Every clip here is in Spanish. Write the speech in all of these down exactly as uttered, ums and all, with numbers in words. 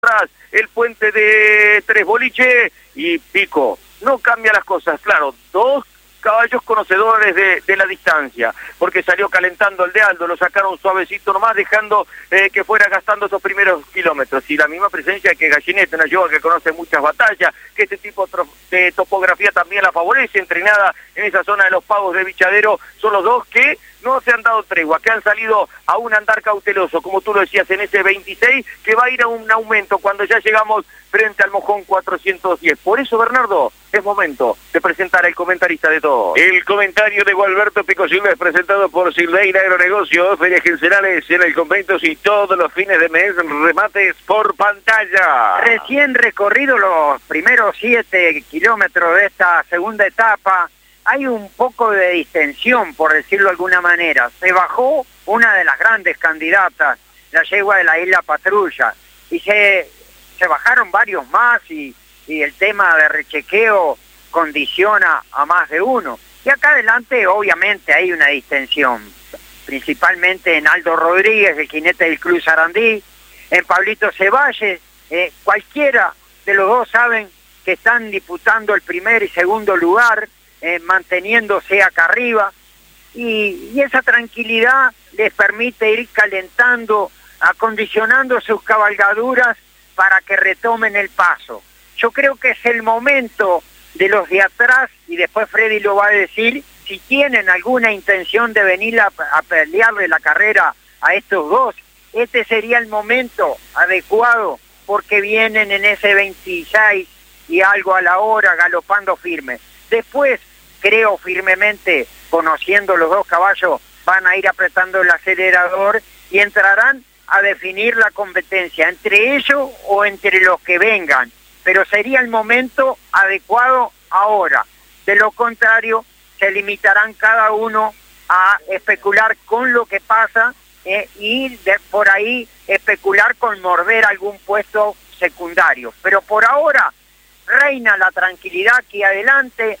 atrás, el puente de Tres Boliche y Pico. No cambia las cosas, claro, dos caballos conocedores de, de la distancia, porque salió calentando el de Aldo, lo sacaron suavecito nomás, dejando eh, que fuera gastando esos primeros kilómetros. Y la misma presencia que Gallineta, una yoga que conoce muchas batallas, que este tipo de topografía también la favorece, entrenada en esa zona de los Pagos de Bichadero, son los dos que no se han dado tregua, que han salido a un andar cauteloso, como tú lo decías, en ese veintiséis, que va a ir a un aumento cuando ya llegamos frente al Mojón cuatrocientos diez. Por eso, Bernardo, es momento de presentar al comentarista de todo. El comentario de Gualberto Pico Silva es presentado por Silveira Agronegocios, ferias quincenales en el Conventos y todos los fines de mes, remates por pantalla. Recién recorrido los primeros siete kilómetros de esta segunda etapa, hay un poco de distensión, por decirlo de alguna manera. Se bajó una de las grandes candidatas, la yegua de la Isla Patrulla, y se, se bajaron varios más, y, y el tema de rechequeo condiciona a más de uno. Y acá adelante, obviamente, hay una distensión, principalmente en Aldo Rodríguez, el jinete del Club Sarandí, en Pablito Ceballes. Eh, cualquiera de los dos saben que están disputando el primer y segundo lugar, Eh, manteniéndose acá arriba, y, y esa tranquilidad les permite ir calentando, acondicionando sus cabalgaduras para que retomen el paso. Yo creo que es el momento de los de atrás, y después Freddy lo va a decir, si tienen alguna intención de venir a, a pelearle la carrera a estos dos, este sería el momento adecuado, porque vienen en ese veintiséis y algo a la hora, galopando firme. Después, creo firmemente, conociendo los dos caballos, van a ir apretando el acelerador y entrarán a definir la competencia entre ellos o entre los que vengan. Pero sería el momento adecuado ahora. De lo contrario, se limitarán cada uno a especular con lo que pasa eh, y de, por ahí especular con morder algún puesto secundario. Pero por ahora reina la tranquilidad aquí adelante.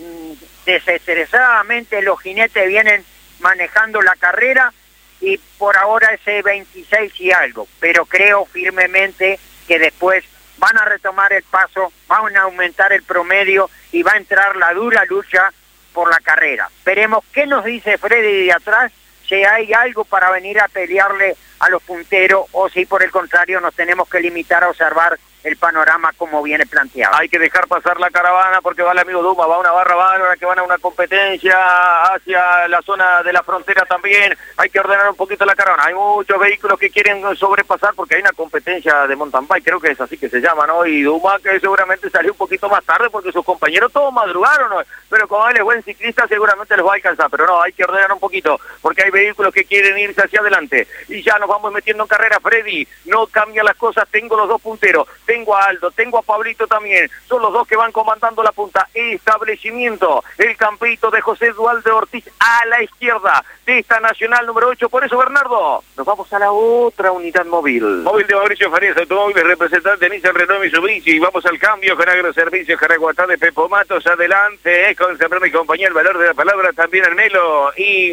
Desestresadamente los jinetes vienen manejando la carrera, y por ahora ese veintiséis y algo, pero creo firmemente que después van a retomar el paso, van a aumentar el promedio y va a entrar la dura lucha por la carrera. Veremos qué nos dice Freddy de atrás, si hay algo para venir a pelearle a los punteros, o si por el contrario nos tenemos que limitar a observar el panorama como viene planteado. Hay que dejar pasar la caravana porque va el amigo Duma, va una barra bárbara que van a una competencia hacia la zona de la frontera también. Hay que ordenar un poquito la caravana. Hay muchos vehículos que quieren sobrepasar porque hay una competencia de mountain bike, creo que es así que se llama, ¿no? Y Duma, que seguramente salió un poquito más tarde porque sus compañeros todos madrugaron, ¿no? Pero como él es buen ciclista seguramente les va a alcanzar, pero no, hay que ordenar un poquito porque hay vehículos que quieren irse hacia adelante. Y ya nos vamos metiendo en carrera, Freddy. No cambian las cosas, tengo los dos punteros. Tengo a Aldo, tengo a Pablito también, son los dos que van comandando la punta. Establecimiento, el campito de José Dualde Ortiz a la izquierda de esta Nacional número ocho. Por eso, Bernardo, nos vamos a la otra unidad móvil. Móvil de Mauricio Farías Automóviles, representante de Nissan, Renault, Mitsubishi. Vamos al cambio con Agroservicios Jaraguatá de Pepo Matos. Adelante, eh, con Sembrano y compañía, el valor de la palabra también al Melo.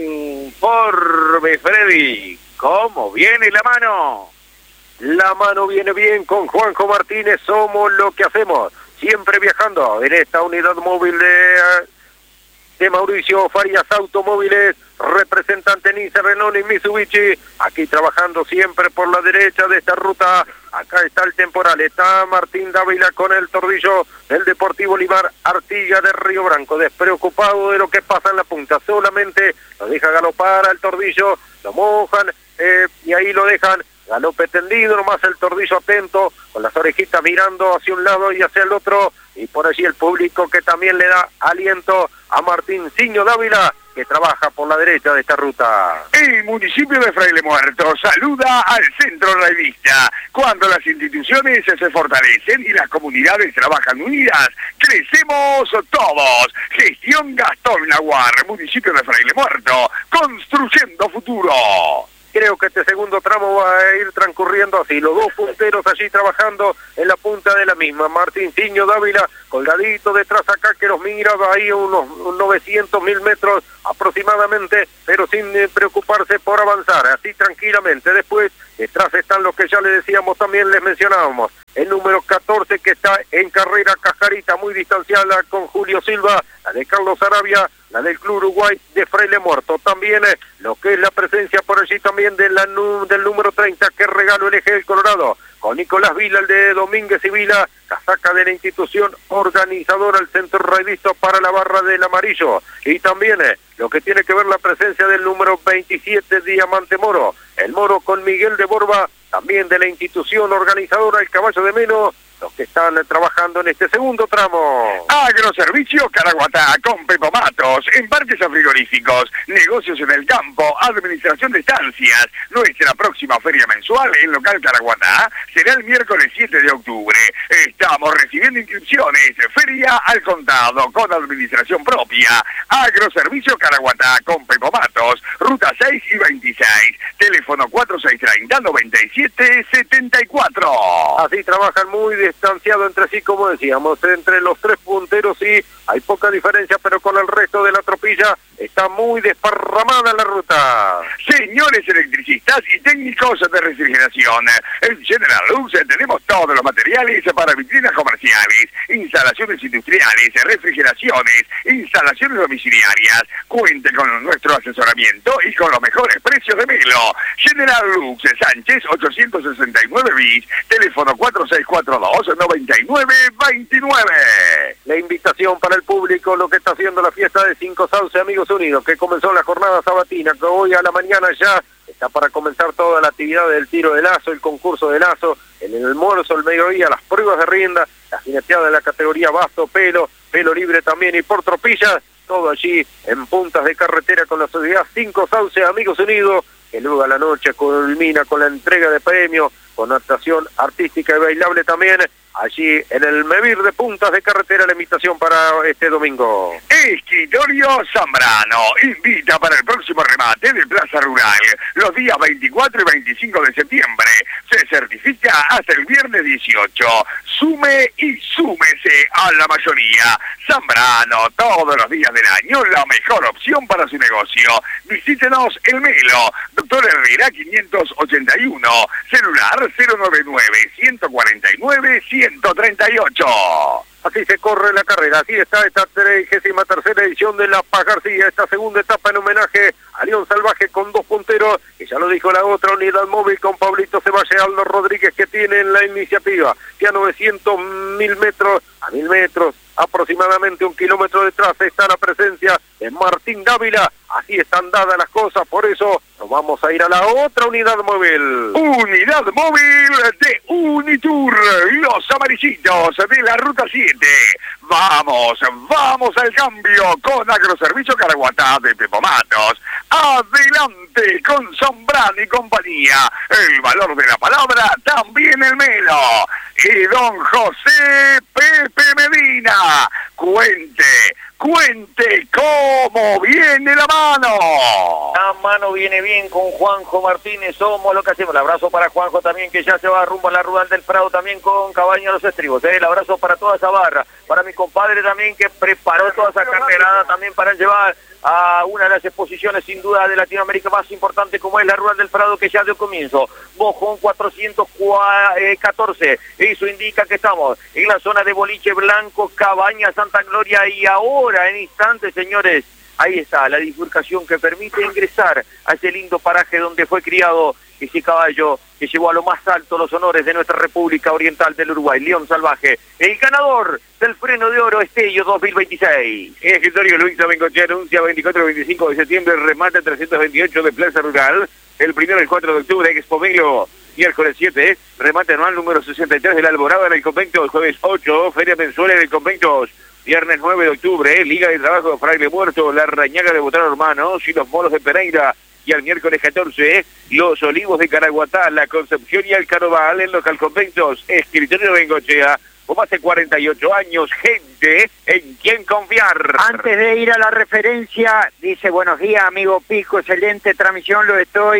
Informe, Freddy, ¿cómo viene la mano? La mano viene bien con Juanjo Martínez, somos lo que hacemos, siempre viajando en esta unidad móvil de, de Mauricio Farías Automóviles, representante Nissan, Renault y Mitsubishi, aquí trabajando siempre por la derecha de esta ruta. Acá está el temporal, está Martín Dávila con el tordillo del Deportivo Olivar Artigas de Río Branco, despreocupado de lo que pasa en la punta, solamente lo deja galopar al tordillo, lo mojan eh, y ahí lo dejan. Galope tendido, nomás el tordillo atento, con las orejitas mirando hacia un lado y hacia el otro, y por allí el público que también le da aliento a Martín Ciño Dávila, que trabaja por la derecha de esta ruta. El municipio de Fraile Muerto saluda al Centro Revista. Cuando las instituciones se fortalecen y las comunidades trabajan unidas, crecemos todos. Gestión Gastón Naguar, municipio de Fraile Muerto, construyendo futuro. creo que este segundo tramo va a ir transcurriendo así, los dos punteros allí trabajando en la punta de la misma, Martín Ciño Dávila colgadito detrás acá que los mira ahí unos novecientos mil metros aproximadamente, pero sin preocuparse por avanzar, así tranquilamente. Después, detrás están los que ya les decíamos, también les mencionábamos, el número catorce que está en carrera, Cajarita, muy distanciada con Julio Silva, la de Carlos Arabia, la del Club Uruguay de Fraile Muerto. También eh, lo que es la presencia por allí también de la, del número treinta, que Regalo el Eje del Colorado, con Nicolás Vila, el de Domínguez y Vila, casaca de la institución organizadora, el centro raidista para la barra del amarillo. Y también eh, lo que tiene que ver la presencia del número veintisiete, Diamante Moro, el Moro con Miguel de Borba, también de la institución organizadora, el Caballo de Meno, los que están trabajando en este segundo tramo. Agroservicio Caraguatá con Pepo Matos, embarques a frigoríficos, negocios en el campo, administración de estancias. Nuestra próxima feria mensual en local Caraguatá será el miércoles siete de octubre. Estamos recibiendo inscripciones, feria al contado con administración propia. Agroservicio Caraguatá con Pepo Matos, ruta seis y veintiséis, teléfono cuatro seis tres cero, noventa y siete setenta y cuatro. Así trabajan muy distanciado entre sí, como decíamos, entre los tres punteros sí hay poca diferencia, pero con el resto de la tropilla está muy desparramada la ruta. Señores electricistas y técnicos de refrigeración, en General Lux tenemos todos los materiales para vitrinas comerciales, instalaciones industriales, refrigeraciones, instalaciones domiciliarias. Cuente con nuestro asesoramiento y con los mejores precios de Melo. General Lux, Sánchez ochocientos sesenta y nueve bis, teléfono cuatro seis cuatro dos, noventa y nueve veintinueve. La invitación para el público, lo que está haciendo la fiesta de Cinco Sauce Amigos Unidos, que comenzó la jornada sabatina, que hoy a la mañana ya está para comenzar toda la actividad del tiro de lazo, el concurso de lazo, en el almuerzo, el mediodía, las pruebas de rienda, la jineteada de la categoría basto, pelo, pelo libre también y por tropilla, todo allí en puntas de carretera con la sociedad Cinco Sauce Amigos Unidos, que luego a la noche culmina con la entrega de premios, con actuación artística y bailable también, allí en el Mevir de Puntas de Carretera, la invitación para este domingo. Escritorio Zambrano invita para el próximo remate de Plaza Rural, los días veinticuatro y veinticinco de septiembre. Se certifica hasta el viernes dieciocho. Sume y súmese a la mayoría. Zambrano, todos los días del año, la mejor opción para su negocio. Visítenos el Melo, Doctor Herrera quinientos ochenta y uno, celular cero nueve nueve, ciento cuarenta y nueve, ciento treinta y ocho. Así se corre la carrera, así está esta trigésima tercera edición de la Paz García, esta segunda etapa en homenaje a León Salvaje con dos punteros, que ya lo dijo la otra unidad móvil con Pablito Ceballos, Aldo Rodríguez, que tiene en la iniciativa, que a novecientos mil metros, a mil metros, aproximadamente un kilómetro detrás está la presencia de Martín Dávila. Así están dadas las cosas, por eso nos vamos a ir a la otra unidad móvil. Unidad móvil de Unitur, los amarillitos de la ruta siete. Vamos, vamos al cambio con Agroservicio Caraguatá de Pepo Matos. Adelante con Zambrano y compañía. El valor de la palabra, también el Melo. Y don José Pepe Medina. Cuente, cuente cómo viene la mano. La mano viene bien con Juanjo Martínez, somos lo que hacemos. El abrazo para Juanjo también, que ya se va rumbo a la Rural del Prado, también con Cabaña Los Estribos. ¿eh? El abrazo para toda esa barra, para mi compadre también, que preparó toda esa carterada también para llevar a una de las exposiciones sin duda de Latinoamérica más importante, como es la Rural del Prado, que ya dio comienzo. Bojón cuatrocientos catorce, eso indica que estamos en la zona de Boliche Blanco, Cabaña, Santa Gloria, y ahora en instantes, señores, ahí está la bifurcación que permite ingresar a ese lindo paraje donde fue criado ese caballo que llevó a lo más alto los honores de nuestra República Oriental del Uruguay, León Salvaje, el ganador del Freno de Oro Estello dos mil veintiséis. En escritorio Luis Bengochea anuncia veinticuatro y veinticinco de septiembre, remate trescientos veintiocho de Plaza Rural, el primero y el cuatro de octubre, Expo Melo, miércoles siete, remate anual número sesenta y tres de la Alborada en el Convento, el jueves ocho, feria mensual en el Convento, viernes nueve de octubre, Liga de Trabajo de Fraile Muerto, la Rañaga de Botano Hermanos y los Moros de Pereira, y al miércoles catorce, los Olivos de Caraguatá, la Concepción y el Carnaval en los Conventos, escritorio de Bengochea, como hace cuarenta y ocho años, gente en quien confiar. Antes de ir a la referencia, dice: buenos días, amigo Pico, excelente transmisión, lo estoy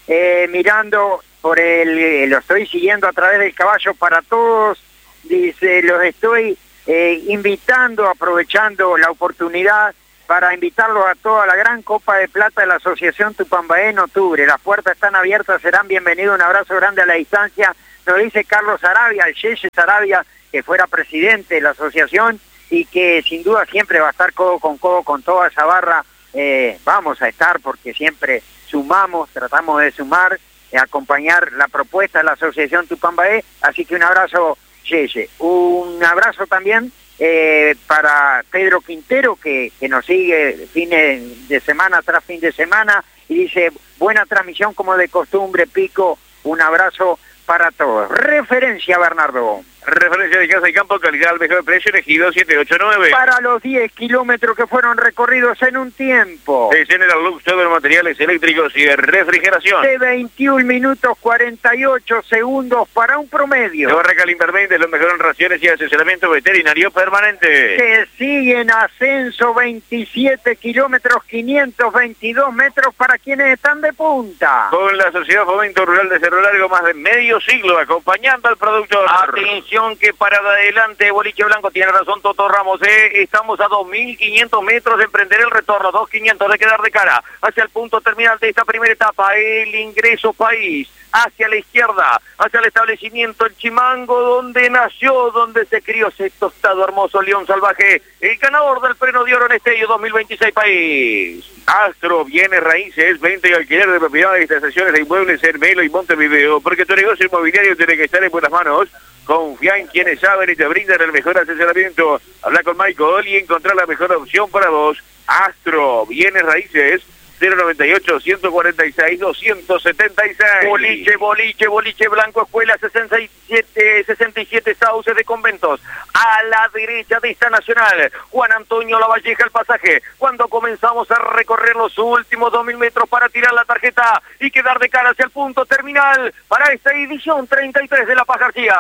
eh, mirando por el, eh, lo estoy siguiendo a través del Caballo para Todos, dice, los estoy eh, invitando, aprovechando la oportunidad para invitarlos a toda la gran Copa de Plata de la Asociación Tupambaé en octubre. Las puertas están abiertas, serán bienvenidos, un abrazo grande a la distancia, nos dice Carlos Sarabia, el Yeye Sarabia, que fuera presidente de la asociación y que sin duda siempre va a estar codo con codo con toda esa barra. Eh, vamos a estar porque siempre sumamos, tratamos de sumar, eh, acompañar la propuesta de la Asociación Tupambaé, así que un abrazo, Yeye. Un abrazo también eh, para Pedro Quintero, que, que nos sigue fines de semana tras fin de semana, y dice, buena transmisión como de costumbre, Pico, un abrazo para todos. Referencia, Bernardo. Referencia de casa y campo, calidad al mejor precio, elegido siete ocho nueve. Para los diez kilómetros que fueron recorridos en un tiempo. De General Lux, todos los materiales eléctricos y de refrigeración. De veintiún minutos cuarenta y ocho segundos para un promedio. De Barraca Limpermente, los mejores en raciones y asesoramiento veterinario permanente. Que sigue en ascenso, veintisiete kilómetros, quinientos veintidós metros para quienes están de punta. Con la Sociedad Fomento Rural de Cerro Largo, más de medio siglo acompañando al productor. Atención que para adelante Boliche Blanco, tiene razón Toto Ramos, eh, estamos a dos mil quinientos metros de emprender el retorno, dos mil quinientos de quedar de cara hacia el punto terminal de esta primera etapa, el ingreso país, hacia la izquierda, hacia el establecimiento El Chimango, donde nació, donde se crió ese tostado hermoso león salvaje, el ganador del premio de oro en este año dos mil veintiséis país. Astro, bienes raíces, venta y alquiler de propiedades y estaciones de inmuebles en Melo y Montevideo, porque tu negocio inmobiliario tiene que estar en buenas manos. Confía en quienes saben y te brindan el mejor asesoramiento. Habla con Michael y encontrar la mejor opción para vos. Astro, bienes raíces, cero noventa y ocho, ciento cuarenta y seis, doscientos setenta y seis. Boliche, boliche, boliche blanco, escuela sesenta y siete, sesenta y siete sauces de conventos. A la derecha de esta nacional, Juan Antonio Lavalleja, el pasaje. Cuando comenzamos a recorrer los últimos dos mil metros para tirar la tarjeta y quedar de cara hacia el punto terminal para esta edición treinta y tres de La Paz García.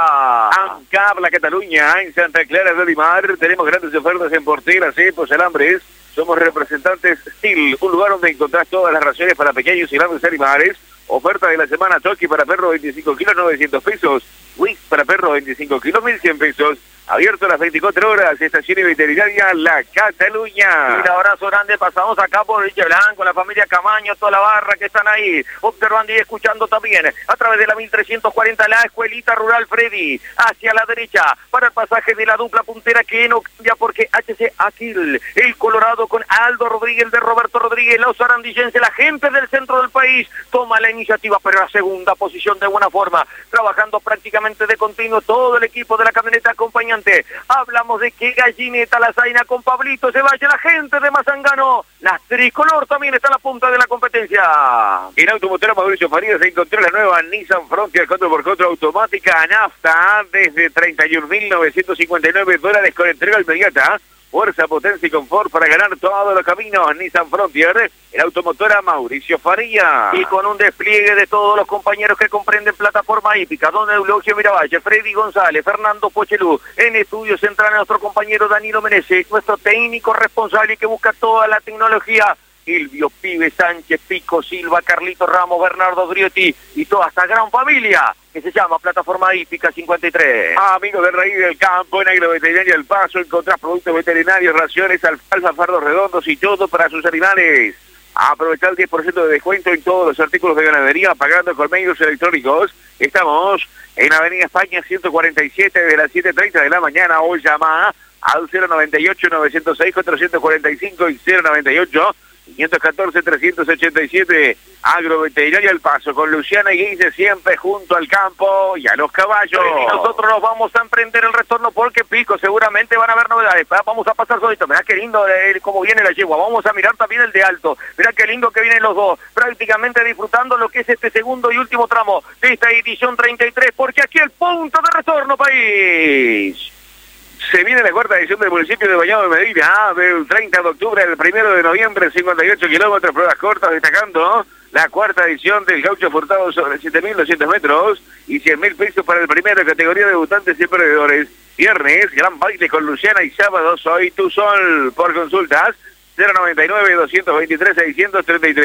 ANCAP, la Cataluña, en Santa Clara de Olimar. Tenemos grandes ofertas en porteras, cepos, alambres. Somos representantes Steel, un lugar donde encontrás todas las raciones para pequeños y grandes animales. Oferta de la semana, Toki para perro veinticinco kilos, novecientos pesos. Wix para perro veinticinco kilos, mil cien pesos. Abierto las veinticuatro horas, estación veterinaria La Cataluña. Un abrazo grande, pasamos acá por Boliche Blanco, la familia Camaño, toda la barra que están ahí, observando y escuchando también, a través de la mil trescientos cuarenta, la Escuelita Rural Freddy, hacia la derecha, para el pasaje de la dupla puntera que no cambia porque H C Aquil, el Colorado con Aldo Rodríguez, de Roberto Rodríguez, los arandillenses, la gente del centro del país, toma la iniciativa, pero la segunda posición de buena forma, trabajando prácticamente de continuo todo el equipo de la camioneta acompañante. Hablamos de que Gallineta la Zaina con Pablito, se vaya la gente de Mazangano, la tricolor también está en la punta de la competencia. En Automotora Mauricio Farías se encontró la nueva Nissan Frontier cuatro por cuatro automática a nafta desde treinta y un mil novecientos cincuenta y nueve dólares con entrega inmediata. Fuerza, potencia y confort para ganar todos los caminos. Nissan Frontier, el Automotora Mauricio Faría. Y con un despliegue de todos los compañeros que comprenden plataforma hípica, don Eulogio Miravalle, Freddy González, Fernando Pochelú, en estudio central nuestro compañero Danilo Menezes, nuestro técnico responsable que busca toda la tecnología, Silvio Pibe Sánchez, Pico Silva, Carlito Ramos, Bernardo Griotti y toda esta gran familia que se llama Plataforma Hípica cincuenta y tres. Ah, amigos de Raíz del Campo, en Agroveterinaria El Paso, encontrás productos veterinarios, raciones, alfalfa, fardos redondos y todo para sus animales. Aprovechar el diez por ciento de descuento en todos los artículos de ganadería pagando con medios electrónicos. Estamos en Avenida España ciento cuarenta y siete de las siete treinta de la mañana. Hoy llama al cero noventa y ocho, novecientos seis, cuatrocientos cuarenta y cinco y cero noventa y ocho, quinientos catorce, trescientos ochenta y siete. Agroveterinaria El Paso, con Luciana y Guise siempre junto al campo y a los caballos. Y nosotros nos vamos a emprender el retorno porque Pico seguramente van a haber novedades. Vamos a pasar solito. Mirá qué lindo eh, cómo viene la yegua. Vamos a mirar también el de alto. Mirá qué lindo que vienen los dos. Prácticamente disfrutando lo que es este segundo y último tramo de esta edición treinta y tres, porque aquí el punto de retorno, país. Se viene la cuarta edición del municipio de Bañado de Medina, del treinta de octubre al primero de noviembre, cincuenta y ocho kilómetros, pruebas cortas, destacando la cuarta edición del Gaucho Furtado sobre siete mil doscientos metros y cien mil pesos para el primero, categoría de debutantes y perdedores. Viernes, gran baile con Luciana y sábado Soy Tu Sol. Por consultas, cero noventa y nueve, doscientos veintitrés, seiscientos treinta y tres.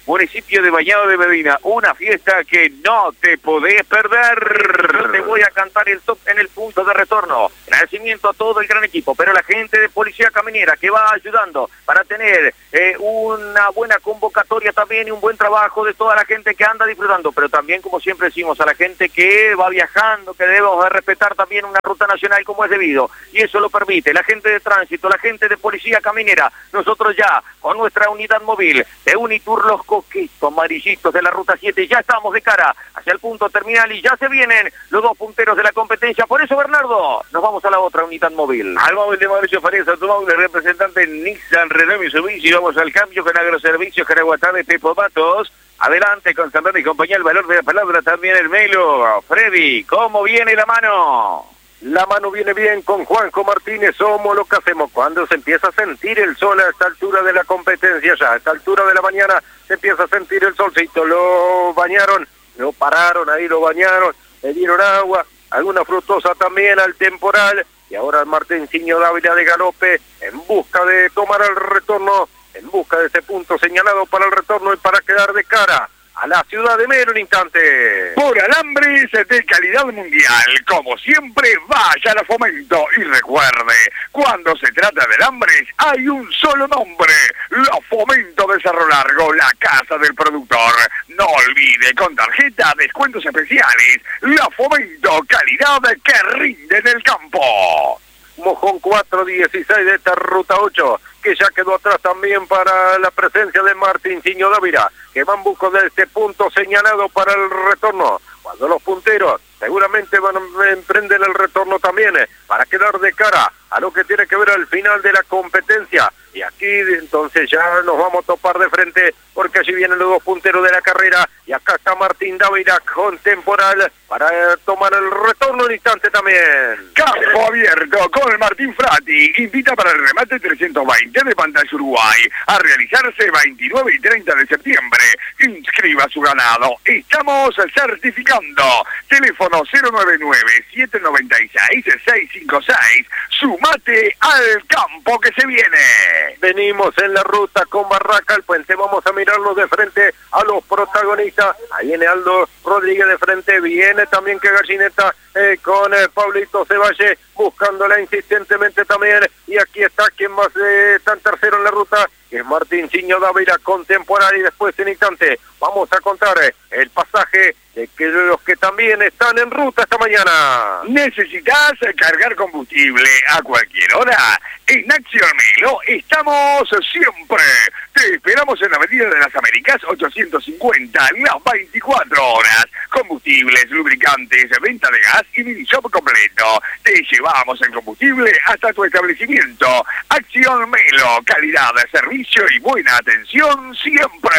municipio de Bañado de Medina. Una fiesta que no te podés perder. Yo te voy a cantar el top en el punto de retorno. Agradecimiento a todo el gran equipo, pero la gente de Policía Caminera que va ayudando para tener eh, una buena convocatoria también y un buen trabajo de toda la gente que anda disfrutando, pero también, como siempre decimos, a la gente que va viajando, que debemos de respetar también una ruta nacional como es debido, y eso lo permite la gente de tránsito, la gente de Policía Caminera. Nosotros ya, con nuestra unidad móvil de Unitur Los Coquitos Amarillitos de la Ruta siete, ya estamos de cara hacia el punto terminal y ya se vienen los dos punteros de la competencia. Por eso, Bernardo, nos vamos a la otra unidad móvil. Al móvil de Mauricio Farías Automóviles, representante Nissan, Renault, Mitsubishi. Y vamos al cambio con Agroservicios Caraguatá de Pepo Matos. Adelante con Zambrano y compañía, el valor de la palabra también el Melo. Freddy, ¿cómo viene la mano? La mano viene bien con Juanjo Martínez. Somos lo que hacemos cuando se empieza a sentir el sol a esta altura de la competencia. Ya a esta altura de la mañana se empieza a sentir el solcito. Lo bañaron, lo pararon ahí, lo bañaron, le dieron agua, alguna frutosa también al temporal. Y ahora Martinciño Dávila de galope en busca de tomar el retorno, en busca de ese punto señalado para el retorno y para quedar de cara a la ciudad de Melo un instante. Por alambres de calidad mundial, como siempre, vaya a la Fomento. Y recuerde, cuando se trata de alambres, hay un solo nombre: la Fomento de Cerro Largo, la casa del productor. No olvide, con tarjeta, descuentos especiales. La Fomento, calidad que rinde en el campo. Mojón cuatro dieciséis de esta ruta ocho, que ya quedó atrás también para la presencia de Martinciño Dávila, que va en busca de este punto señalado para el retorno. Cuando los punteros seguramente van a emprender el retorno también, eh, para quedar de cara a lo que tiene que ver al final de la competencia. Y aquí entonces ya nos vamos a topar de frente, porque allí vienen los dos punteros de la carrera, y acá está Martín Dávila con temporal para eh, tomar el retorno un instante también. Campo abierto con el Martín Frati. Invita para el remate trescientos veinte de Pantalla Uruguay a realizarse veintinueve y treinta de septiembre. Inscriba su ganado. Estamos certificando. Teléfono cero nueve nueve, siete nueve seis, seis cinco seis. Sumate al campo que se viene. Venimos en la ruta con Barraca al Puente. Vamos a mirarlos de frente a los protagonistas. Ahí viene Aldo Rodríguez de frente. Viene también que Gallineta eh, con eh, Pablito Ceballe buscándola insistentemente también. Y aquí está quien más eh, está en tercero en la ruta, que es Martinciño Dávila contemporáneo. Y después en instante vamos a contar eh, el pasaje de que los que también están en ruta esta mañana. ¿Necesitas cargar combustible a cualquier hora? En Acción Melo estamos siempre. Te esperamos en la Avenida de las Américas ochocientos cincuenta, las veinticuatro horas. Combustibles, lubricantes, venta de gas y mini shop completo. Te llevamos el combustible hasta tu establecimiento. Acción Melo, calidad, servicio y buena atención siempre.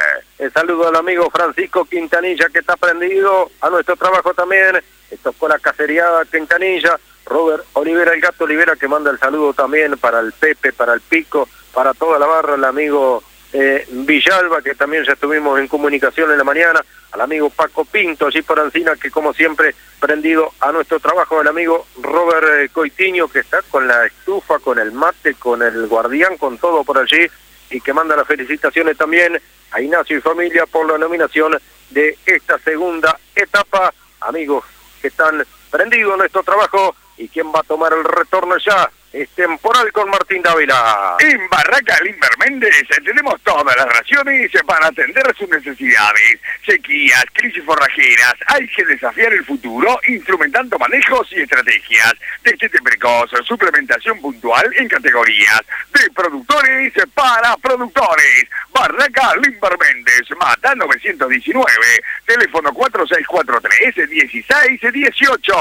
El saludo al amigo Francisco Quintanilla, que está prendido a nuestro trabajo también. Esto fue la cacería Quintanilla. Robert Olivera, el gato Olivera, que manda el saludo también para el Pepe, para el Pico, para toda la barra, el amigo eh, Villalba, que también ya estuvimos en comunicación en la mañana, al amigo Paco Pinto, allí por Ancina, que como siempre prendido a nuestro trabajo, el amigo Robert eh, Coitiño, que está con la estufa, con el mate, con el guardián, con todo por allí, y que manda las felicitaciones también a Ignacio y familia por la nominación de esta segunda etapa. Amigos que están prendidos en nuestro trabajo, y quien va a tomar el retorno ya es Temporal con Martín Dávila. En Barraca Limber Méndez tenemos todas las raciones para atender sus necesidades. Sequías, crisis forrajeras, hay que desafiar el futuro instrumentando manejos y estrategias. Destete precoz, suplementación puntual en categorías de productores para productores. Barraca Limber Méndez, Mata novecientos diecinueve, teléfono cuatro seis cuatro tres, dieciséis dieciocho.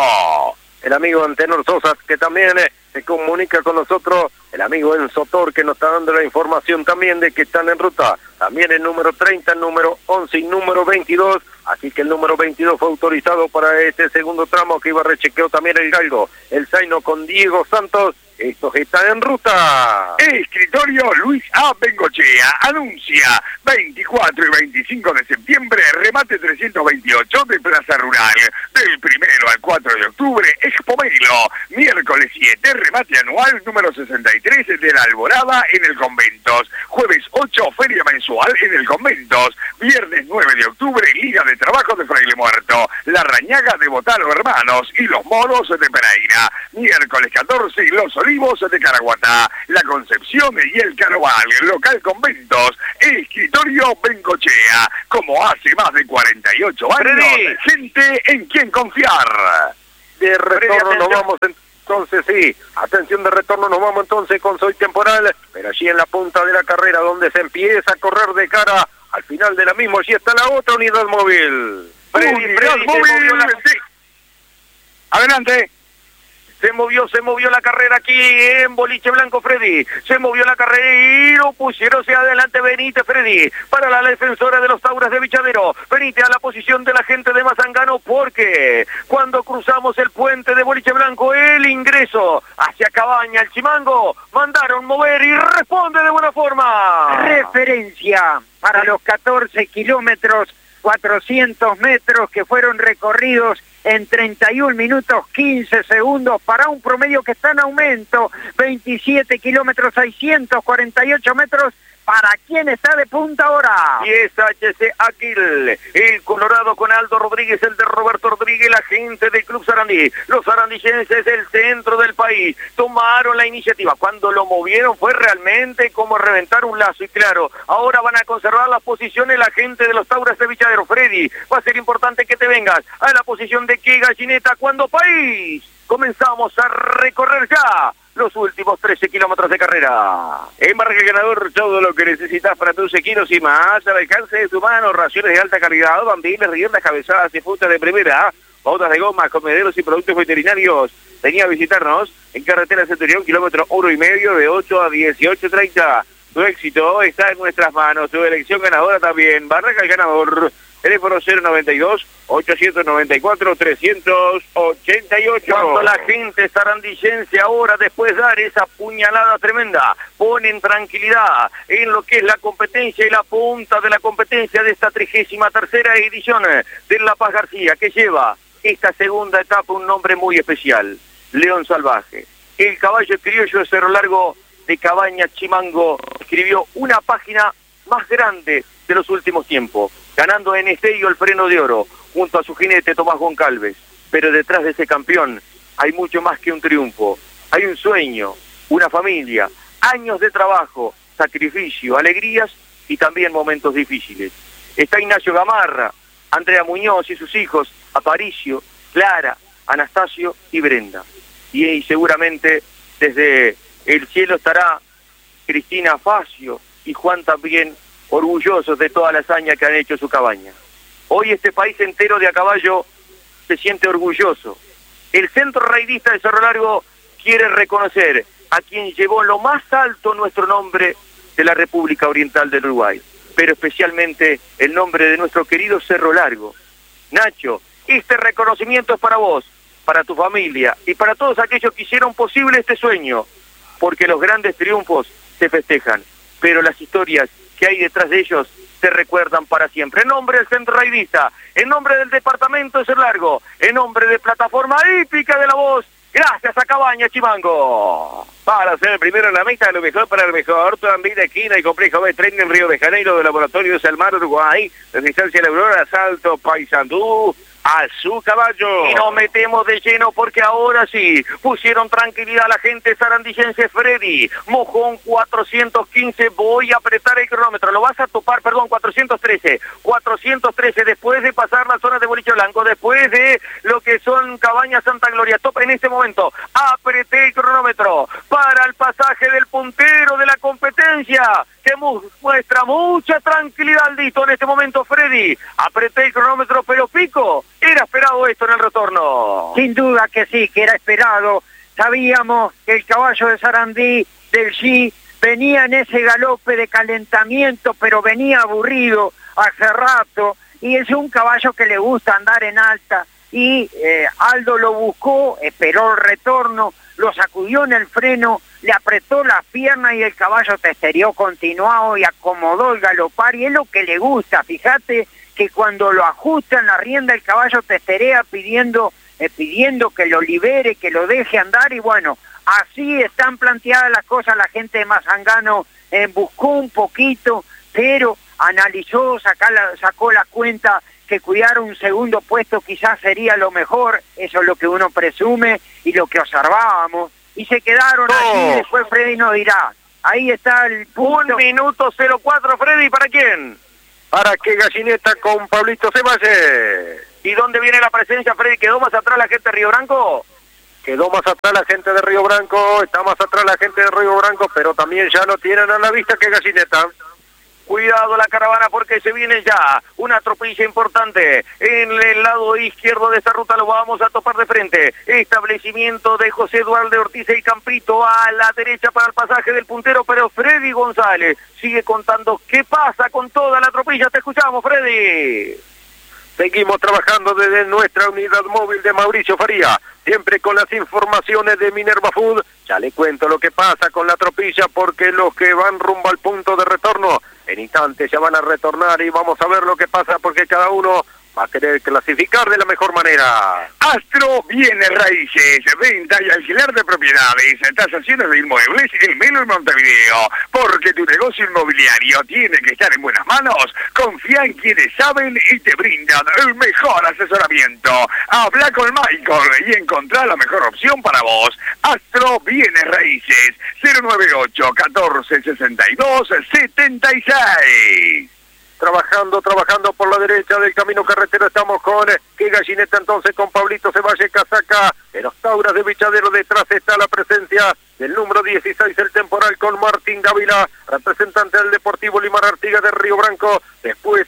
El amigo Antenor Sosa, que también eh, se comunica con nosotros, el amigo Enzo Tor, que nos está dando la información también de que están en ruta. También el número treinta, el número once y número veintidós, así que el número veintidós fue autorizado para este segundo tramo, que iba a rechequeo también el Galgo, el Zaino con Diego Santos. Estos están en ruta. Escritorio Luis A. Bengochea anuncia veinticuatro y veinticinco de septiembre, remate trescientos veintiocho de Plaza Rural. Del primero al cuatro de octubre, Expo Melo. Miércoles siete, remate anual número sesenta y tres de la Alborada en el Conventos. Jueves ocho, feria mensual casual en el Conventos. Viernes nueve de octubre, Liga de Trabajo de Fraile Muerto, La Rañaga de Botaro Hermanos y Los Moros de Pereira. Miércoles catorce, Los Olivos de Caraguatá, La Concepción y el Carnaval, local Conventos, escritorio Bencochea. Como hace más de cuarenta y ocho años, Freddy. gente en quien confiar. De retorno nos atención. vamos entonces, sí, atención de retorno, nos vamos entonces con Soy Temporal, pero allí en la punta de la carrera donde se empieza a correr de cara al final de la misma, allí está la otra unidad móvil. Freddy, Unidad Freddy, se móvil. movió la- Sí. Adelante. Se movió, se movió la carrera aquí en Boliche Blanco, Freddy. Se movió la carrera y lo pusieron hacia adelante Benítez, Freddy. Para la defensora de los Tauras de Vichadero. Benítez a la posición de la gente de Mazangano porque cuando cruzamos el puente de Boliche Blanco, el ingreso hacia Cabaña, el Chimango, mandaron mover y responde de buena forma. Referencia para los catorce kilómetros, cuatrocientos metros que fueron recorridos en treinta y un minutos quince segundos para un promedio que está en aumento, veintisiete kilómetros, seiscientos cuarenta y ocho metros para quien está de punta ahora. Y es H C Aquil, el Colorado con Aldo Rodríguez, el de Roberto Rodríguez, la gente del Club Sarandí. Los sarandillenses del centro del país tomaron la iniciativa. Cuando lo movieron fue realmente como reventar un lazo. Y claro, ahora van a conservar las posiciones la gente de los Tauras de Vichadero. Freddy, va a ser importante que te vengas a la posición de qué gallineta cuando país. Comenzamos a recorrer ya los últimos trece kilómetros de carrera. Embarque ganador, todo lo que necesitas para tus equinos y más al alcance de tu mano. Raciones de alta calidad, bandiles, riendas, cabezadas y frutas de primera, botas de goma, comederos y productos veterinarios. Venía a visitarnos en carretera Centurión, kilómetro uno y medio, de ocho a dieciocho treinta. Tu éxito está en nuestras manos, tu elección ganadora también. Barraca el ganador. Teléfono cero noventa y dos, ochocientos noventa y cuatro, trescientos ochenta y ocho. Cuando la gente sarandillense ahora, después de dar esa puñalada tremenda, ponen tranquilidad en lo que es la competencia y la punta de la competencia de esta trigésima tercera edición de La Paz García, que lleva esta segunda etapa un nombre muy especial, León Salvaje. El caballo criollo de Cerro Largo de Cabaña Chimango escribió una página más grande de los últimos tiempos, ganando en Esterio el freno de oro, junto a su jinete Tomás Goncalves. Pero detrás de ese campeón hay mucho más que un triunfo. Hay un sueño, una familia, años de trabajo, sacrificio, alegrías y también momentos difíciles. Está Ignacio Gamarra, Andrea Muñoz y sus hijos, Aparicio, Clara, Anastasio y Brenda. Y, y seguramente desde el cielo estará Cristina Facio y Juan también, orgullosos de toda la hazaña que han hecho su cabaña. Hoy este país entero de a caballo se siente orgulloso. El Centro Raidista de Cerro Largo quiere reconocer a quien llevó lo más alto nuestro nombre de la República Oriental del Uruguay, pero especialmente el nombre de nuestro querido Cerro Largo. Nacho, este reconocimiento es para vos, para tu familia y para todos aquellos que hicieron posible este sueño, porque los grandes triunfos se festejan, pero las historias que hay detrás de ellos se recuerdan para siempre. En nombre del Centro Raidista, en nombre del Departamento de Cerro Largo, en nombre de Plataforma Hípica de la Voz, gracias a Cabaña Chimango. Para ser el primero en la meta, lo mejor para el mejor. También esquina y complejo B Tren en Río de Janeiro, de Laboratorios Salmar, Uruguay. Resistencia a la Aurora, Salto, Paysandú, a su caballo. Y nos metemos de lleno porque ahora sí, pusieron tranquilidad a la gente sarandillense. Freddy, Mojón cuatrocientos quince, voy a apretar el cronómetro, lo vas a topar, perdón, cuatrocientos trece, cuatrocientos trece, después de pasar la zona de Boliche Blanco, después de lo que son Cabaña Santa Gloria, topa en este momento, apreté el cronómetro para el pasaje del puntero de la competencia, que mu muestra mucha tranquilidad, listo en este momento Freddy, apreté el cronómetro pero pico, era esperado esto en el retorno. Sin duda que sí, que era esperado. Sabíamos que el caballo de Sarandí del G venía en ese galope de calentamiento, pero venía aburrido hace rato, y es un caballo que le gusta andar en alta, y eh, Aldo lo buscó, esperó el retorno, lo sacudió en el freno, le apretó las piernas y el caballo testerió continuado y acomodó el galopar, y es lo que le gusta. Fíjate que cuando lo ajusta en la rienda el caballo testerea pidiendo, eh, pidiendo que lo libere, que lo deje andar, y bueno, así están planteadas las cosas. La gente de Mazangano eh, buscó un poquito, pero analizó, sacó la, sacó la cuenta que cuidar un segundo puesto quizás sería lo mejor, eso es lo que uno presume y lo que observábamos, y se quedaron no. allí, después Freddy nos dirá. Ahí está el punto. Un minuto cero cuatro, Freddy, ¿para quién? ¿Para qué Gallineta con Pablito Ceballos? ¿Y dónde viene la presencia, Freddy? ¿Quedó más atrás la gente de Río Branco? Quedó más atrás la gente de Río Branco, está más atrás la gente de Río Branco, pero también ya no tienen a la vista que Gallineta. Cuidado la caravana porque se viene ya una tropilla importante en el lado izquierdo de esta ruta, lo vamos a topar de frente. Establecimiento de José Eduardo Ortiz y Campito a la derecha para el pasaje del puntero, pero Freddy González sigue contando qué pasa con toda la tropilla. Te escuchamos, Freddy. Seguimos trabajando desde nuestra unidad móvil de Mauricio Faría, siempre con las informaciones de Minerva Food. Ya le cuento lo que pasa con la tropilla porque los que van rumbo al punto de retorno en instantes ya van a retornar y vamos a ver lo que pasa porque cada uno va a querer clasificar de la mejor manera. Astro Bienes Raíces, venta y alquiler de propiedades, tasaciones de inmuebles en Melo y Montevideo. Porque tu negocio inmobiliario tiene que estar en buenas manos, confía en quienes saben y te brindan el mejor asesoramiento. Habla con Michael y encontrá la mejor opción para vos. Astro Bienes Raíces, cero nueve ocho, catorce, sesenta y dos, setenta y seis. Trabajando, trabajando por la derecha del camino carretero, estamos con eh, que Gallineta entonces con Pablito Ceballos Casaca, en los Tauras de Bichadero, detrás está la presencia del número dieciséis, el temporal con Martín Dávila, representante del Deportivo Limar Artigas de Río Branco, después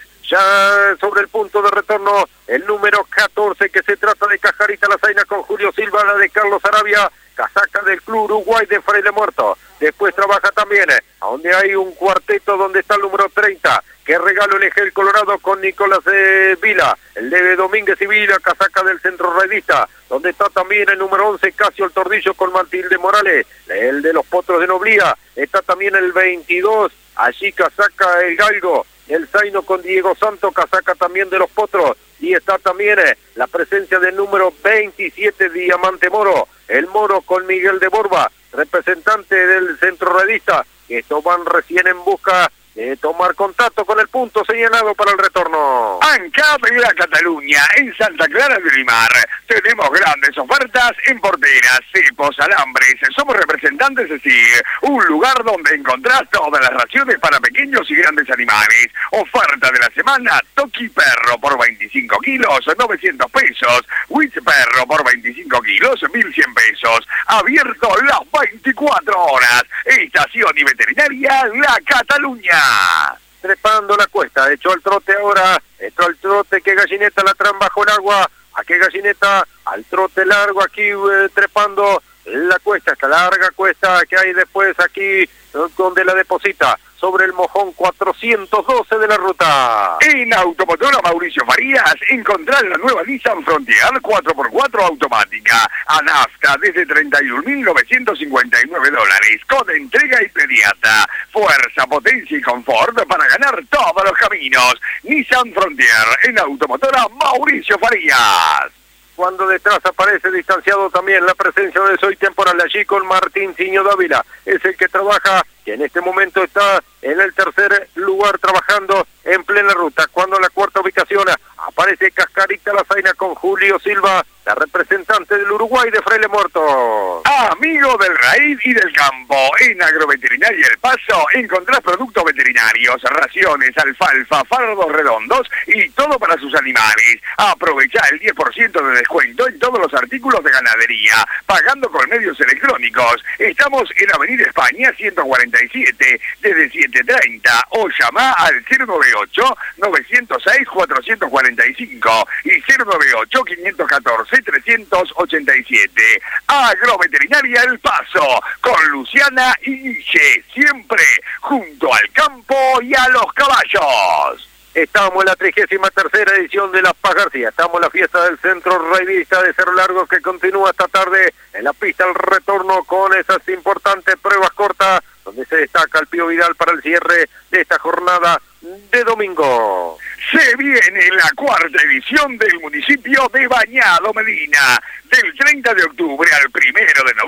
ya sobre el punto de retorno, el número catorce que se trata de Cajarita La Zaina con Julio Silva, la de Carlos Arabia, casaca del Club Uruguay de Fraile Muerto. Después trabaja también, eh, a donde hay un cuarteto donde está el número treinta, que regalo el Eje Colorado con Nicolás eh, Vila, el de Domínguez y Vila, casaca del Centro Redista, donde está también el número once, Casio el Tordillo con Matilde Morales, el de los Potros de Noblía, está también el veintidós, allí casaca el Galgo, el Zaino con Diego Santo, casaca también de los Potros, y está también eh, la presencia del número veintisiete, Diamante Moro, el Moro con Miguel de Borba, representante del Centro Redista, que estos van recién en busca de tomar contacto con el punto señalado para el retorno. ANCAP en la Cataluña, en Santa Clara de Limar. Tenemos grandes ofertas en porteras, cepos, alambres. Somos representantes de S I G, un lugar donde encontrás todas las raciones para pequeños y grandes animales. Oferta de la semana, Toki Perro por veinticinco kilos, novecientos pesos. Witch Perro por veinticinco kilos, mil cien pesos. Abierto las veinticuatro horas. Estación y veterinaria La Cataluña. Trepando la cuesta, echó el trote ahora, echó el trote que Gallineta la traen bajo el agua, a que Gallineta al trote largo aquí eh, trepando la cuesta, esta larga cuesta que hay después aquí donde la deposita sobre el mojón cuatrocientos doce de la ruta. En Automotora Mauricio Farías encontrás la nueva Nissan Frontier cuatro por cuatro automática a nafta desde treinta y un mil novecientos cincuenta y nueve dólares con entrega inmediata. Fuerza, potencia y confort para ganar todos los caminos. Nissan Frontier en Automotora Mauricio Farías. Cuando detrás aparece distanciado también la presencia de Soy Temporal allí con Martín Ciño Dávila, es el que trabaja, que en este momento está en el tercer lugar trabajando en plena ruta. Cuando la cuarta ubicación aparece Cascarita La Zaina con Julio Silva, la representante del Uruguay de Fraile Muerto. Amigo del raíz y del campo, en Agroveterinaria El Paso encontrás productos veterinarios, raciones, alfalfa, fardos redondos y todo para sus animales. Aprovechá el diez por ciento de descuento en todos los artículos de ganadería, pagando con medios electrónicos. Estamos en Avenida España ciento cuarenta y siete, desde siete treinta, o llama al cero nueve ocho, nueve cero seis, cuatro cuatro cinco y cero nueve ocho, cinco uno cuatro, trescientos ochenta y siete. Agroveterinaria El Paso, con Luciana y Guille, siempre junto al campo y a los caballos. Estamos en la trigésima tercera edición de La Paz García. Estamos en la fiesta del Centro Raidista de Cerro Largo que continúa esta tarde en la pista al retorno con esas importantes pruebas cortas donde se destaca el Pío Vidal para el cierre de esta jornada de domingo. Se viene la cuarta edición del municipio de Bañado Medina, del treinta de octubre al primero de noviembre.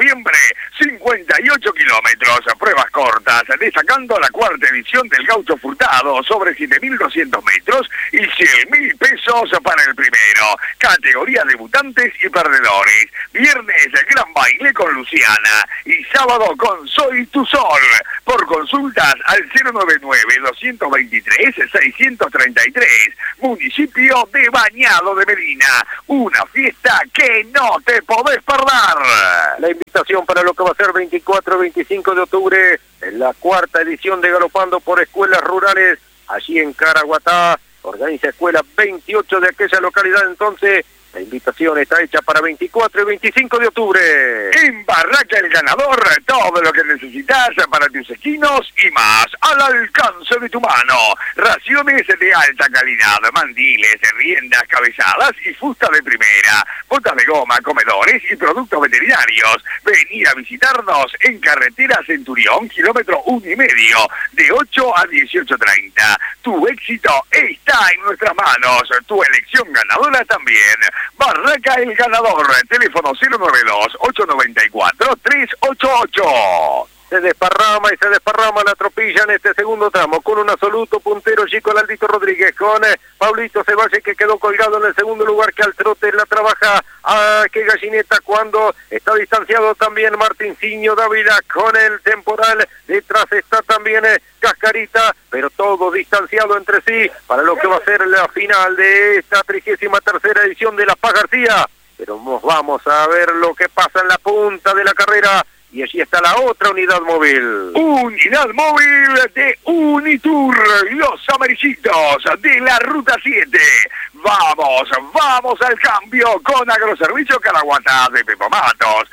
noviembre, cincuenta y ocho kilómetros, pruebas cortas, destacando la cuarta edición del Gaucho Furtado sobre siete mil doscientos metros y cien mil pesos para el primero. Categoría debutantes y perdedores. Viernes, gran baile con Luciana y sábado con Soy Tu Sol. Por consultas al cero nueve nueve, dos dos tres, seis tres tres. Municipio de Bañado de Medina. Una fiesta que no te podés perder. La invitación para lo que va a ser veinticuatro y veinticinco de octubre, en la cuarta edición de Galopando por Escuelas Rurales, allí en Caraguatá. Organiza Escuela veintiocho de aquella localidad. Entonces, la invitación está hecha para veinticuatro y veinticinco de octubre. En Barraca El Ganador, todo lo que necesitas para tus equinos y más al alcance de tu mano. Raciones de alta calidad, mandiles, riendas, cabezadas y fusta de primera, botas de goma, comedores y productos veterinarios. Vení a visitarnos en Carretera Centurión, kilómetro uno y medio, de ocho a dieciocho treinta. Tu éxito está en nuestras manos, tu elección ganadora también. Barraca El Ganador, teléfono cero nueve dos, ocho nueve cuatro, tres ocho ocho. Se desparrama y se desparrama la tropilla en este segundo tramo, con un absoluto puntero Chico Aldito Rodríguez, con eh, Pablito Ceballos, que quedó colgado en el segundo lugar, que al trote la trabaja a que Gallineta, cuando está distanciado también Martinciño Dávila con el temporal. Detrás está también eh, Cascarita, pero todo distanciado entre sí para lo que va a ser la final de esta trigésima tercera edición de La Paz García. Pero vamos a ver lo que pasa en la punta de la carrera. Y allí está la otra unidad móvil. Unidad móvil de Unitur, los amarillitos de la Ruta siete. Vamos, vamos al cambio con Agroservicio Caraguatá de Pepo Matos.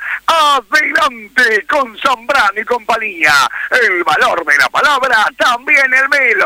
Adelante con Zambrano y compañía. El valor de la palabra, también el melo.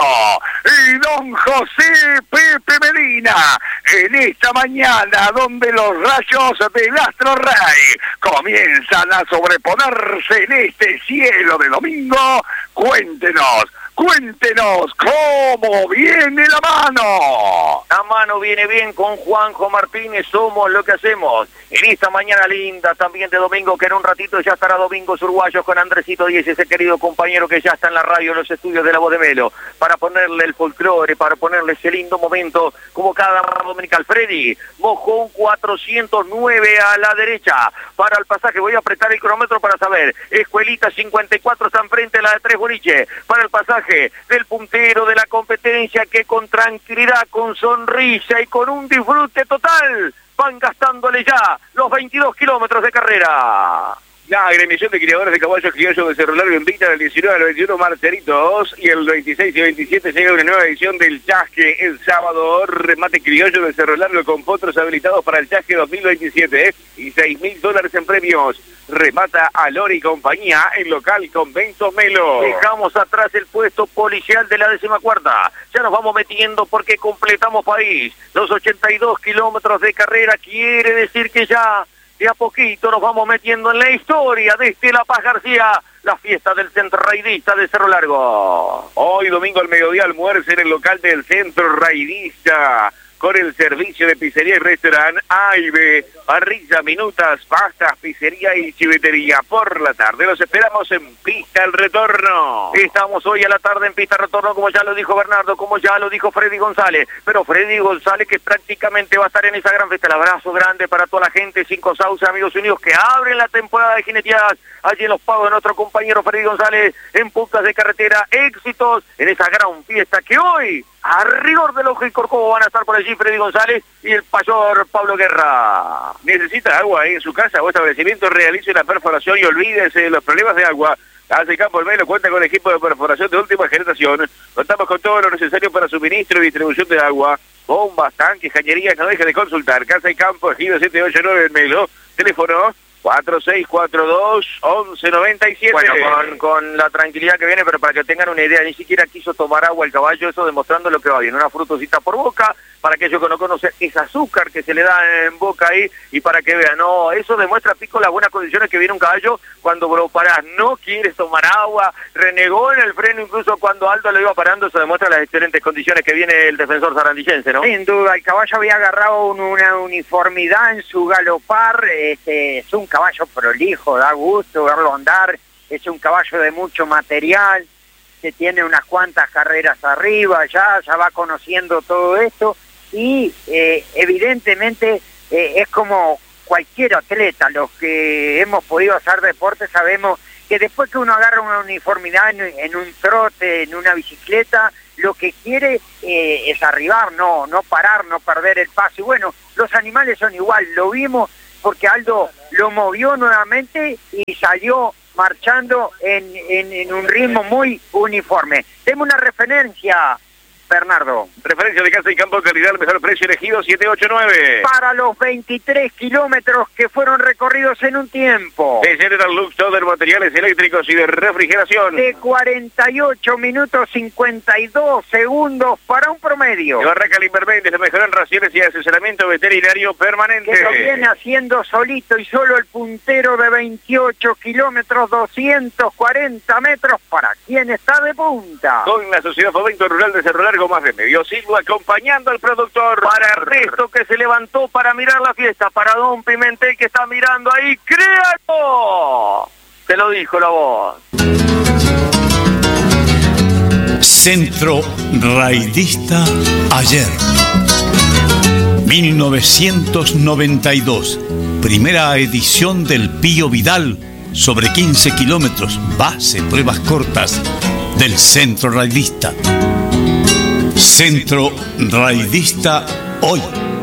Y don José Pepe Medina, en esta mañana donde los rayos del Astro Rey comienzan a sobreponer en este cielo de domingo. Cuéntenos, cuéntenos cómo viene la mano. La mano viene bien con Juanjo Martínez, somos lo que hacemos. En esta mañana linda también de domingo, que en un ratito ya estará Domingos Uruguayos con Andresito Díez, ese querido compañero que ya está en la radio, en los estudios de La Voz de Melo, para ponerle el folclore, para ponerle ese lindo momento, como cada dominical. Freddy, Mojón cuatrocientos nueve a la derecha, para el pasaje, voy a apretar el cronómetro para saber. Escuelita cincuenta y cuatro está enfrente a la de Tres Boliches, para el pasaje del puntero de la competencia, que con tranquilidad, con sonrisa y con un disfrute total van gastándole ya los veintidós kilómetros de carrera. La agremiación de criadores de caballos criollos de Cerro Largo invita del diecinueve al veintiuno Marceritos, y el veintiséis y veintisiete llega una nueva edición del Chasque. El sábado, remate criollo de Cerro Largo con potros habilitados para el Chasque dos mil veintisiete, ¿eh? y seis mil dólares en premios. Remata a Lori y compañía en local con Benzo Melo. Dejamos atrás el puesto policial de la décima cuarta. Ya nos vamos metiendo porque completamos país. Los ochenta y dos kilómetros de carrera quiere decir que ya de a poquito nos vamos metiendo en la historia de este La Paz García, la fiesta del centro raidista de Cerro Largo. Hoy domingo al mediodía almuerzo en el local del centro raidista, con el servicio de pizzería y restaurante A y B, parrilla, minutas, pastas, pizzería y chivetería. Por la tarde los esperamos en Pista al Retorno. Estamos hoy a la tarde en Pista al Retorno, como ya lo dijo Bernardo, como ya lo dijo Freddy González, pero Freddy González que prácticamente va a estar en esa gran fiesta. El abrazo grande para toda la gente, Cinco Sauce, Amigos Unidos, que abren la temporada de jineteadas allí en Los Pagos de nuestro compañero Freddy González, en puntas de carretera. Éxitos en esa gran fiesta que hoy, a rigor del Ojo y Corcovo, van a estar por allí Freddy González y el payor Pablo Guerra. ¿Necesita agua en su casa o establecimiento? Realice la perforación y olvídese de los problemas de agua. Hace Campo El Melo cuenta con equipo de perforación de última generación. Contamos con todo lo necesario para suministro y distribución de agua. Bombas, tanques, cañerías, no deje de consultar. Casa y Campo, Ejido siete ocho nueve en Melo. Teléfono cuatro seis cuatro dos, once noventa y siete. Bueno, con, con la tranquilidad que viene, pero para que tengan una idea, ni siquiera quiso tomar agua el caballo, eso demostrando lo que va bien. Una frutosita por boca, para aquellos que no conocen, es azúcar que se le da en boca ahí, y para que vean, no, eso demuestra, Pico, las buenas condiciones que viene un caballo cuando lo parás, no quieres tomar agua, renegó en el freno incluso cuando Aldo lo iba parando. Eso demuestra las excelentes condiciones que viene el defensor sarandillense, ¿no? Sin duda, el caballo había agarrado un, una uniformidad en su galopar, este, es un caballo prolijo, da gusto verlo andar, es un caballo de mucho material, que tiene unas cuantas carreras arriba, ya, ya va conociendo todo esto, y eh, evidentemente eh, es como cualquier atleta, los que hemos podido hacer deporte sabemos que después que uno agarra una uniformidad en, en un trote, en una bicicleta, lo que quiere eh, es arribar, no, no parar, no perder el paso. Y bueno, los animales son igual, lo vimos porque Aldo lo movió nuevamente y salió marchando en, en, en un ritmo muy uniforme. Tengo una referencia, Bernardo. Referencia de casa y campo, calidad, el mejor precio elegido, siete ocho nueve. Para los veintitrés kilómetros que fueron recorridos en un tiempo. De General Lux, todo en materiales eléctricos y de refrigeración. De cuarenta y ocho minutos cincuenta y dos segundos para un promedio. De Barraca Limberméndez, de mejorar raciones y asesoramiento veterinario permanente. Que lo viene haciendo solito y solo el puntero de veintiocho kilómetros, doscientos cuarenta metros para quien está de punta. Con la Sociedad Fomento Rural de Cerro Largo, más de medio siglo, acompañando al productor. Para Ernesto, que se levantó para mirar la fiesta. Para Don Pimentel, que está mirando ahí. ¡Créalo! Te lo dijo la voz. Centro Raidista Ayer. mil novecientos noventa y dos. Primera edición del Pío Vidal. Sobre quince kilómetros. Base, pruebas cortas. Del Centro Raidista. Centro Raidista Hoy.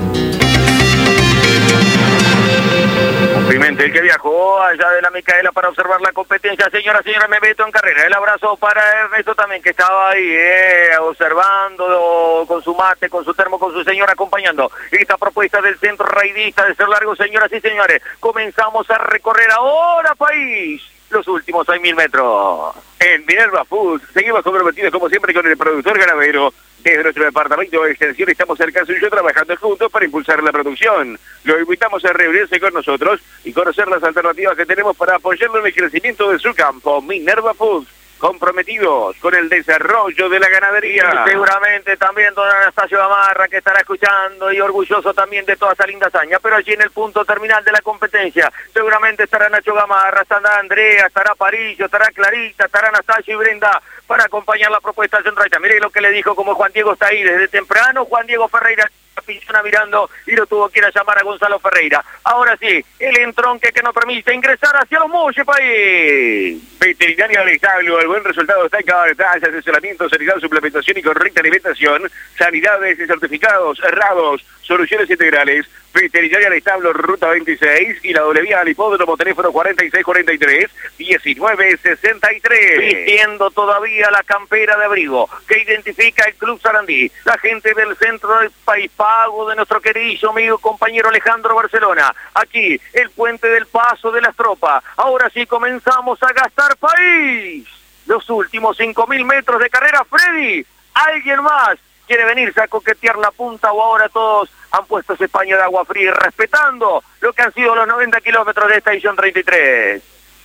Pimentel, que viajó allá de la Micaela para observar la competencia. Señora, señora, me meto en carrera. El abrazo para Ernesto también, que estaba ahí, eh, observando con su mate, con su termo, con su señora, acompañando esta propuesta del Centro Raidista de Cerro Largo. Señoras y señores, comenzamos a recorrer ahora, país, los últimos seis mil metros. En Minerva Foods seguimos comprometidos como siempre con el productor ganadero. Desde nuestro departamento de extensión estamos cerca suyo trabajando juntos para impulsar la producción. Lo invitamos a reunirse con nosotros y conocer las alternativas que tenemos para apoyarlo en el crecimiento de su campo. Minerva Foods, comprometidos con el desarrollo de la ganadería. Y seguramente también don Anastasio Gamarra, que estará escuchando y orgulloso también de toda esta linda hazaña. Pero allí en el punto terminal de la competencia seguramente estará Nacho Gamarra, estará Andrea, estará Parillo, estará Clarita, estará Anastasio y Brenda para acompañar la propuesta del Centro. Mire lo que le dijo, como Juan Diego está ahí desde temprano. Juan Diego Ferreira pisona mirando y lo tuvo que ir a llamar a Gonzalo Ferreira. Ahora sí, el entronque que nos permite ingresar hacia los Molles, país. Veterinaria del establo, el buen resultado está en cada detalle: asesoramiento, sanidad, suplementación y correcta alimentación, sanidades y certificados errados, soluciones integrales. Veterinaria del establo, ruta veintiséis y la doble vía al hipódromo, teléfono cuarenta y seis cuarenta y tres, diecinueve sesenta y tres. Vistiendo todavía la campera de abrigo que identifica el Club Sarandí, la gente del centro del país, pago de nuestro querido amigo compañero Alejandro Barcelona. Aquí, el puente del paso de las tropas. Ahora sí comenzamos a gastar país. Los últimos cinco mil metros de carrera, Freddy. ¿Alguien más quiere venirse a coquetear la punta o ahora todos han puesto ese paño de agua fría, respetando lo que han sido los noventa kilómetros de esta edición treinta y tres?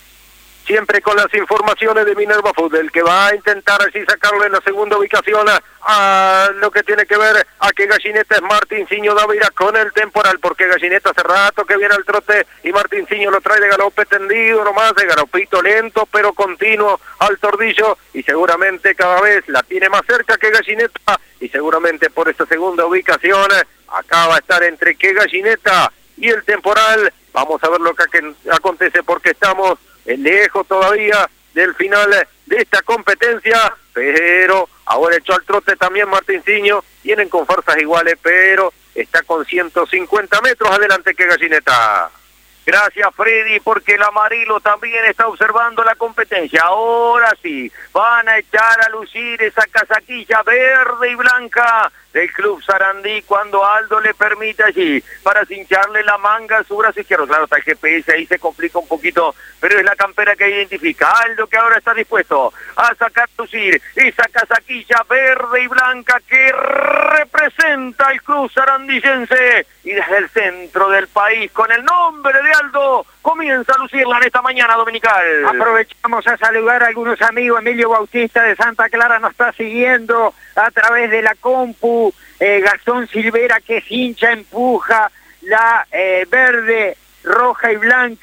Siempre con las informaciones de Minerva Food, el que va a intentar así sacarlo en la segunda ubicación a, a lo que tiene que ver a que Gallineta es Martinciño Dávila con el temporal, porque Gallineta hace rato que viene al trote y Martinciño lo trae de galope tendido nomás, de galopito lento pero continuo al tordillo, y seguramente cada vez la tiene más cerca que Gallineta, y seguramente por esta segunda ubicación acá va a estar entre que Gallineta y el temporal. Vamos a ver lo que acontece, porque estamos lejos todavía del final de esta competencia, pero ahora echó al trote también Martinciño. Vienen con fuerzas iguales, pero está con ciento cincuenta metros adelante que Gallineta. Gracias, Freddy, porque el amarillo también está observando la competencia. Ahora sí, van a echar a lucir esa casaquilla verde y blanca del Club Sarandí cuando Aldo le permite allí para cincharle la manga a su brazo izquierdo. Claro, está el G P S, ahí se complica un poquito, pero es la campera que identifica. Aldo, que ahora está dispuesto a sacar a lucir esa casaquilla verde y blanca que representa al Club Sarandillense, y desde el centro del país, con el nombre de Aldo, comienza a lucirla en esta mañana dominical. Aprovechamos a saludar a algunos amigos. Emilio Bautista de Santa Clara nos está siguiendo a través de la compu. eh, Gastón Silvera, que es hincha, empuja la eh, verde, roja y blanca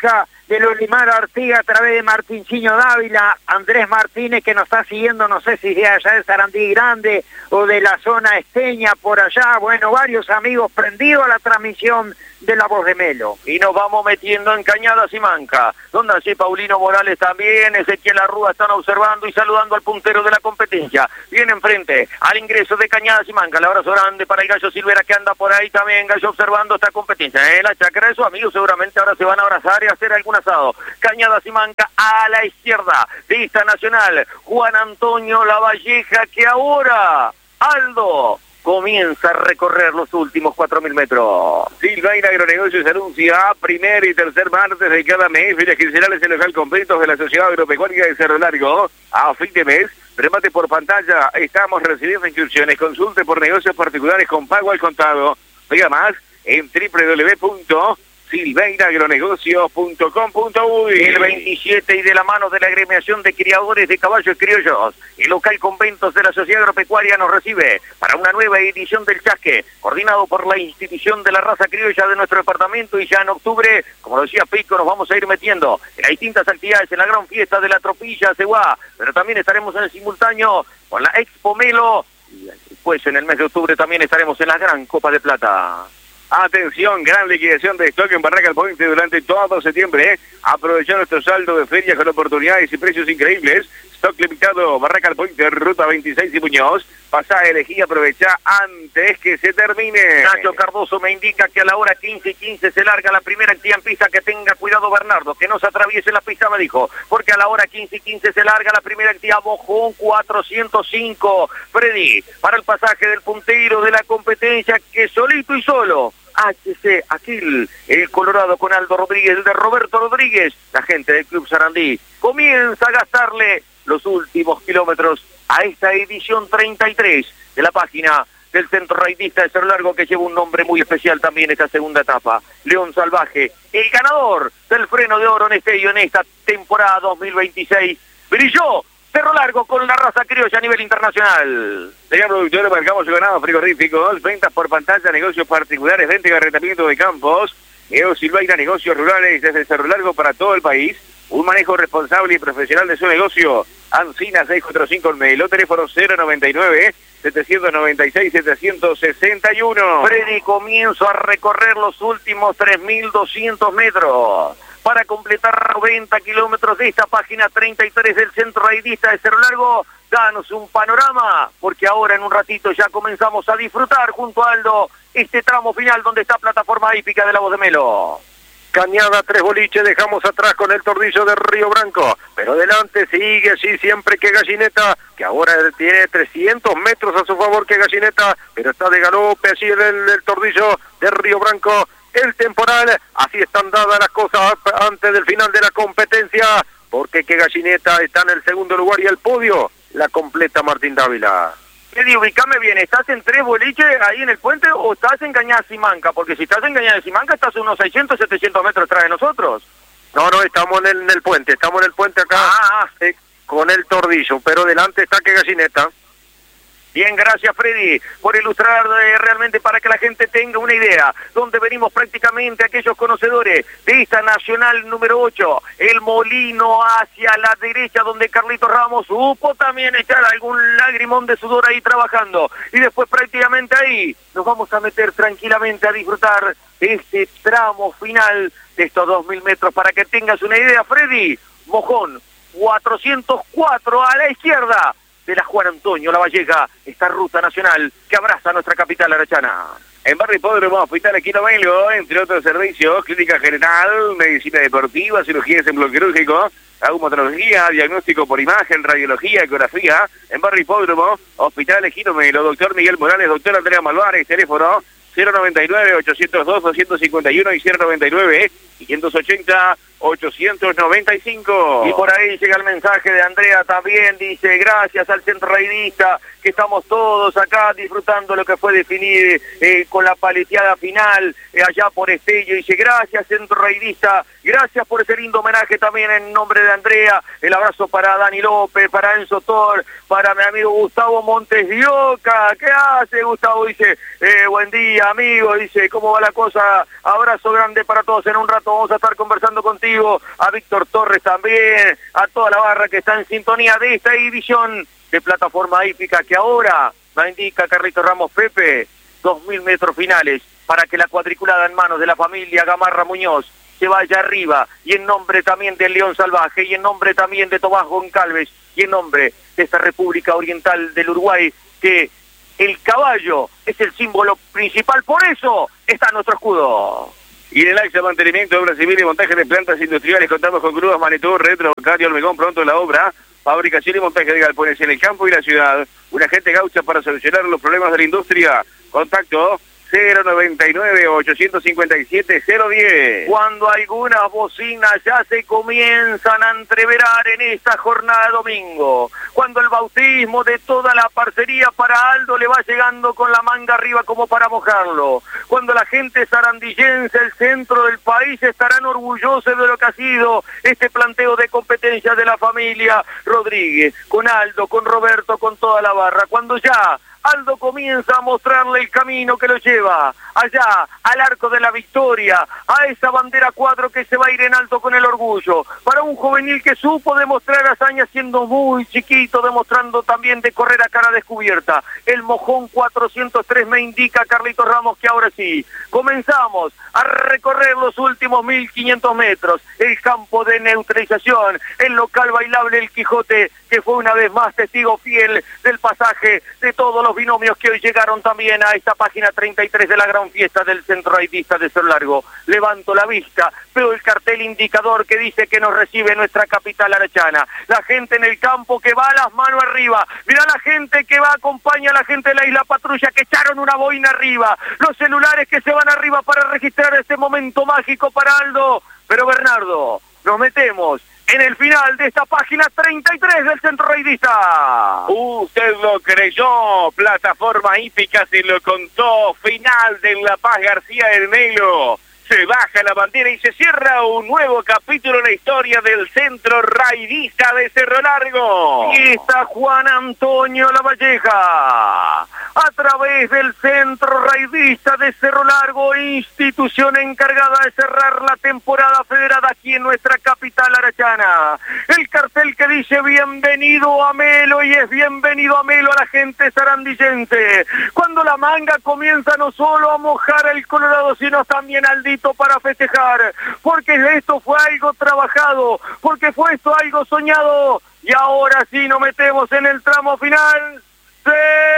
de Lolimar Artiga a través de Martincino Dávila, Andrés Martínez que nos está siguiendo, no sé si de allá de Sarandí Grande o de la zona esteña por allá, bueno, varios amigos prendidos a la transmisión de La Voz de Melo. Y nos vamos metiendo en Cañada Simanca, donde allí Paulino Morales también, Ezequiel Arrúa están observando y saludando al puntero de la competencia. Viene enfrente al ingreso de Cañada Simanca, el abrazo grande para el Gallo Silvera que anda por ahí también, Gallo observando esta competencia. En la chacra de sus amigos seguramente ahora se van a abrazar y hacer algún asado. Cañada Simanca a la izquierda, lista nacional, Juan Antonio Lavalleja que ahora, Aldo, comienza a recorrer los últimos cuatro mil metros. Silvain Agronegocios anuncia primer y tercer martes de cada mes ferias quincenales en local completos de la Sociedad Agropecuaria de Cerro Largo. A fin de mes, remate por pantalla, estamos recibiendo inscripciones. Consulte por negocios particulares con pago al contado. Vea más en doble u doble u doble u punto silvain agronegocios punto com punto uy. El veintisiete y de la mano de la agremiación de criadores de caballos criollos, el local Conventos de la Sociedad Agropecuaria nos recibe para una nueva edición del Chasque, coordinado por la institución de la raza criolla de nuestro departamento, y ya en octubre, como lo decía Pico, nos vamos a ir metiendo en las distintas actividades en la gran fiesta de la Tropilla Ceguá, pero también estaremos en el simultáneo con la Expo Melo, y después en el mes de octubre también estaremos en la Gran Copa de Plata. Atención, gran liquidación de stock en Barraca al Puente durante todo septiembre. ¿eh? Aprovecha nuestro saldo de ferias con oportunidades y precios increíbles. Stock limitado, Barraca al Puente, Ruta veintiséis y Muñoz. Pasá, elegí, aprovecha antes que se termine. Nacho Cardoso me indica que a la hora quince y quince se larga la primera actividad en pista. Que tenga cuidado Bernardo, que no se atraviese la pista, me dijo, porque a la hora quince y quince se larga la primera actividad. Mojón cuatrocientos cinco. Freddy, para el pasaje del puntero de la competencia, que solito y solo H C Aquil, el Colorado con Aldo Rodríguez, el de Roberto Rodríguez, la gente del Club Sarandí comienza a gastarle los últimos kilómetros a esta edición treinta y tres de la página del Centro Raidista de Cerro Largo, que lleva un nombre muy especial también esta segunda etapa. León Salvaje, el ganador del Freno de Oro en este y en esta temporada dos mil veintiséis, brilló Cerro Largo con la raza criolla a nivel internacional. Señor productor, marcamos su ganado frigoríficos, ventas por pantalla, negocios particulares, venta y arrendamiento de campos. Eo Silvaina, negocios rurales desde Cerro Largo para todo el país. Un manejo responsable y profesional de su negocio. Ancina seiscientos cuarenta y cinco en Melo, teléfono cero noventa y nueve, setecientos noventa y seis, setecientos sesenta y uno. Freddy, comienzo a recorrer los últimos tres mil doscientos metros para completar noventa kilómetros de esta página treinta y tres del Centro Raidista de Cerro Largo. Danos un panorama, porque ahora en un ratito ya comenzamos a disfrutar junto a Aldo este tramo final donde está plataforma hípica de La Voz de Melo. Cañada, tres boliches, dejamos atrás con el Tordillo de Río Branco, pero adelante sigue así siempre que Gallineta, que ahora tiene trescientos metros a su favor que Gallineta, pero está de galope así el, el Tordillo de Río Branco. El temporal, así están dadas las cosas antes del final de la competencia, porque que Gallineta está en el segundo lugar y el podio la completa Martín Dávila. Eddie, ubicame bien, ¿estás en tres boliches ahí en el puente o estás en Cañada Simanca? Porque si estás en Cañada Simanca estás a unos seiscientos, setecientos metros atrás de nosotros. No, no, estamos en el, en el puente, estamos en el puente acá ah, eh, con el Tordillo, pero delante está que Gallineta. Bien, gracias Freddy por ilustrar eh, realmente para que la gente tenga una idea, donde venimos prácticamente aquellos conocedores de esta nacional número ocho, el molino hacia la derecha donde Carlitos Ramos supo también echar algún lagrimón de sudor ahí trabajando, y después prácticamente ahí nos vamos a meter tranquilamente a disfrutar de este tramo final de estos dos mil metros. Para que tengas una idea, Freddy, Mojón cuatrocientos cuatro a la izquierda de la Juan Antonio Lavalleja, esta ruta nacional que abraza a nuestra capital arachana. En Barrio Hipódromo, Hospital Aquino Melo, entre otros servicios, clínica general, medicina deportiva, cirugías en bloque quirúrgico, traumatología, diagnóstico por imagen, radiología, ecografía. En Barrio Hipódromo, Hospital Aquino Melo, doctor Miguel Morales, doctor Andrea Malvares, teléfono cero noventa y nueve, ochocientos dos, doscientos cincuenta y uno y cero noventa y nueve, quinientos ochenta, ochocientos noventa y cinco. Y por ahí llega el mensaje de Andrea también, dice, gracias al Centro Raidista, que estamos todos acá disfrutando lo que fue definir eh, con la paleteada final eh, allá por Estello. Dice, gracias Centro Raidista, gracias por ese lindo homenaje también en nombre de Andrea. El abrazo para Dani López, para Enzo Tor, para mi amigo Gustavo Montes de Oca. ¿Qué hace Gustavo? Dice, eh, buen día, día, amigo. Dice, ¿cómo va la cosa? Abrazo grande para todos. En un rato vamos a estar conversando contigo. A Víctor Torres también, a toda la barra que está en sintonía de esta edición de Plataforma Hípica, que ahora me indica Carlitos Ramos Pepe, dos mil metros finales, para que la cuadriculada en manos de la familia Gamarra Muñoz se vaya arriba, y en nombre también del León Salvaje, y en nombre también de Tomás Goncalves, y en nombre de esta República Oriental del Uruguay, que el caballo es el símbolo principal, por eso está nuestro escudo. Y en el AXA Mantenimiento, Obra Civil y Montaje de Plantas Industriales, contamos con grúas, Manitú, Retro, Cario, Hormigón, pronto la obra, fabricación y montaje de galpones en el campo y la ciudad, una gente gaucha para solucionar los problemas de la industria. Contacto cero noventa y nueve, ochocientos cincuenta y siete, cero diez. Cuando algunas bocinas ya se comienzan a entreverar en esta jornada domingo, cuando el bautismo de toda la parcería para Aldo le va llegando con la manga arriba como para mojarlo, cuando la gente sarandillense, el centro del país, estarán orgullosos de lo que ha sido este planteo de competencia de la familia Rodríguez, con Aldo, con Roberto, con toda la barra, cuando ya Aldo comienza a mostrarle el camino que lo lleva allá, al arco de la victoria, a esa bandera cuadro que se va a ir en alto con el orgullo, para un juvenil que supo demostrar hazañas siendo muy chiquito, demostrando también de correr a cara descubierta. El mojón cuatrocientos tres me indica Carlitos Ramos que ahora sí, comenzamos a recorrer los últimos mil quinientos metros, el campo de neutralización, el local bailable El Quijote, que fue una vez más testigo fiel del pasaje de todos los binomios que hoy llegaron también a esta página treinta y tres de la gran fiesta del Centro Raidista de Cerro Largo. Levanto la vista, veo el cartel indicador que dice que nos recibe nuestra capital arachana. La gente en el campo que va a las manos arriba. Mirá la gente que va, acompaña a la gente de la Isla Patrulla que echaron una boina arriba. Los celulares que se van arriba para registrar este momento mágico para Aldo. Pero Bernardo, nos metemos en el final de esta página treinta y tres del Centro Raidista. Usted lo creyó, Plataforma Hípica se lo contó, final de La Paz García del Melo. Se baja la bandera y se cierra un nuevo capítulo en la historia del Centro Raidista de Cerro Largo. Y está Juan Antonio Lavalleja, a través del Centro Raidista de Cerro Largo, institución encargada de cerrar la temporada federada aquí en nuestra capital arachana. El cartel que dice bienvenido a Melo, y es bienvenido a Melo a la gente sarandillense. Cuando la manga comienza no solo a mojar el Colorado, sino también al día para festejar, porque esto fue algo trabajado, porque fue esto algo soñado, y ahora sí nos metemos en el tramo final. ¡Se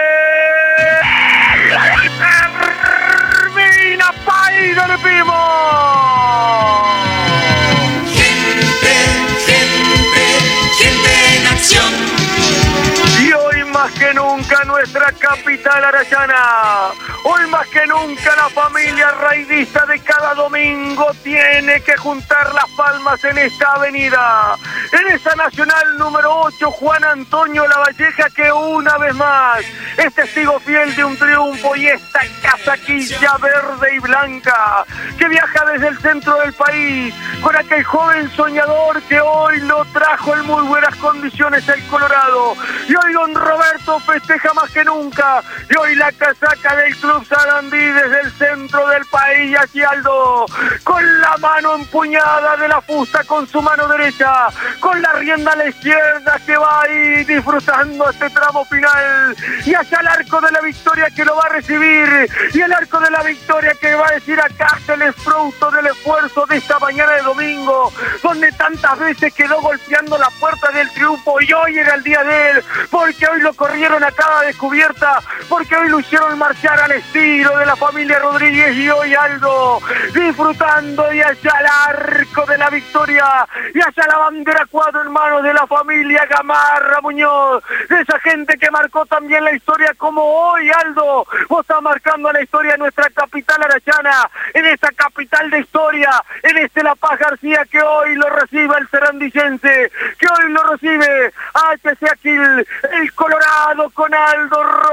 termina País del Pimo! Gente, gente, gente en acción. Y hoy más que nunca nuestra capital arachana, hoy más que nunca la familia raidista de cada domingo tiene que juntar las palmas en esta avenida, en esa nacional número ocho, Juan Antonio Lavalleja, que una vez más es testigo fiel de un triunfo, y esta casaquilla verde y blanca que viaja desde el centro del país con aquel joven soñador que hoy lo trajo en muy buenas condiciones el Colorado, y hoy don Roberto festeja más que nunca, y hoy la casaca del Club Sarandí desde el centro del país, y aquí Aldo con la mano empuñada de la fusta con su mano derecha, con la rienda a la izquierda, que va ahí disfrutando este tramo final, y hacia el arco de la victoria que lo va a recibir, y el arco de la victoria que va a decir acá se les fruto del esfuerzo de esta mañana de domingo, donde tantas veces quedó golpeando la puerta del triunfo, y hoy era el día de él, porque hoy lo corrieron a cada descubierta, porque hoy lo hicieron marchar al estilo de la familia Rodríguez, y hoy Aldo disfrutando y hacia el arco de la victoria y hacia la bandera cuadro en manos de la familia Gamarra Muñoz, de esa gente que marcó también la historia, como hoy Aldo vos estás marcando la historia de nuestra capital arachana, en esta capital de historia, en este La Paz García, que hoy lo recibe el sarandillense, que hoy lo recibe H C Aquil, el Colorado con Aldo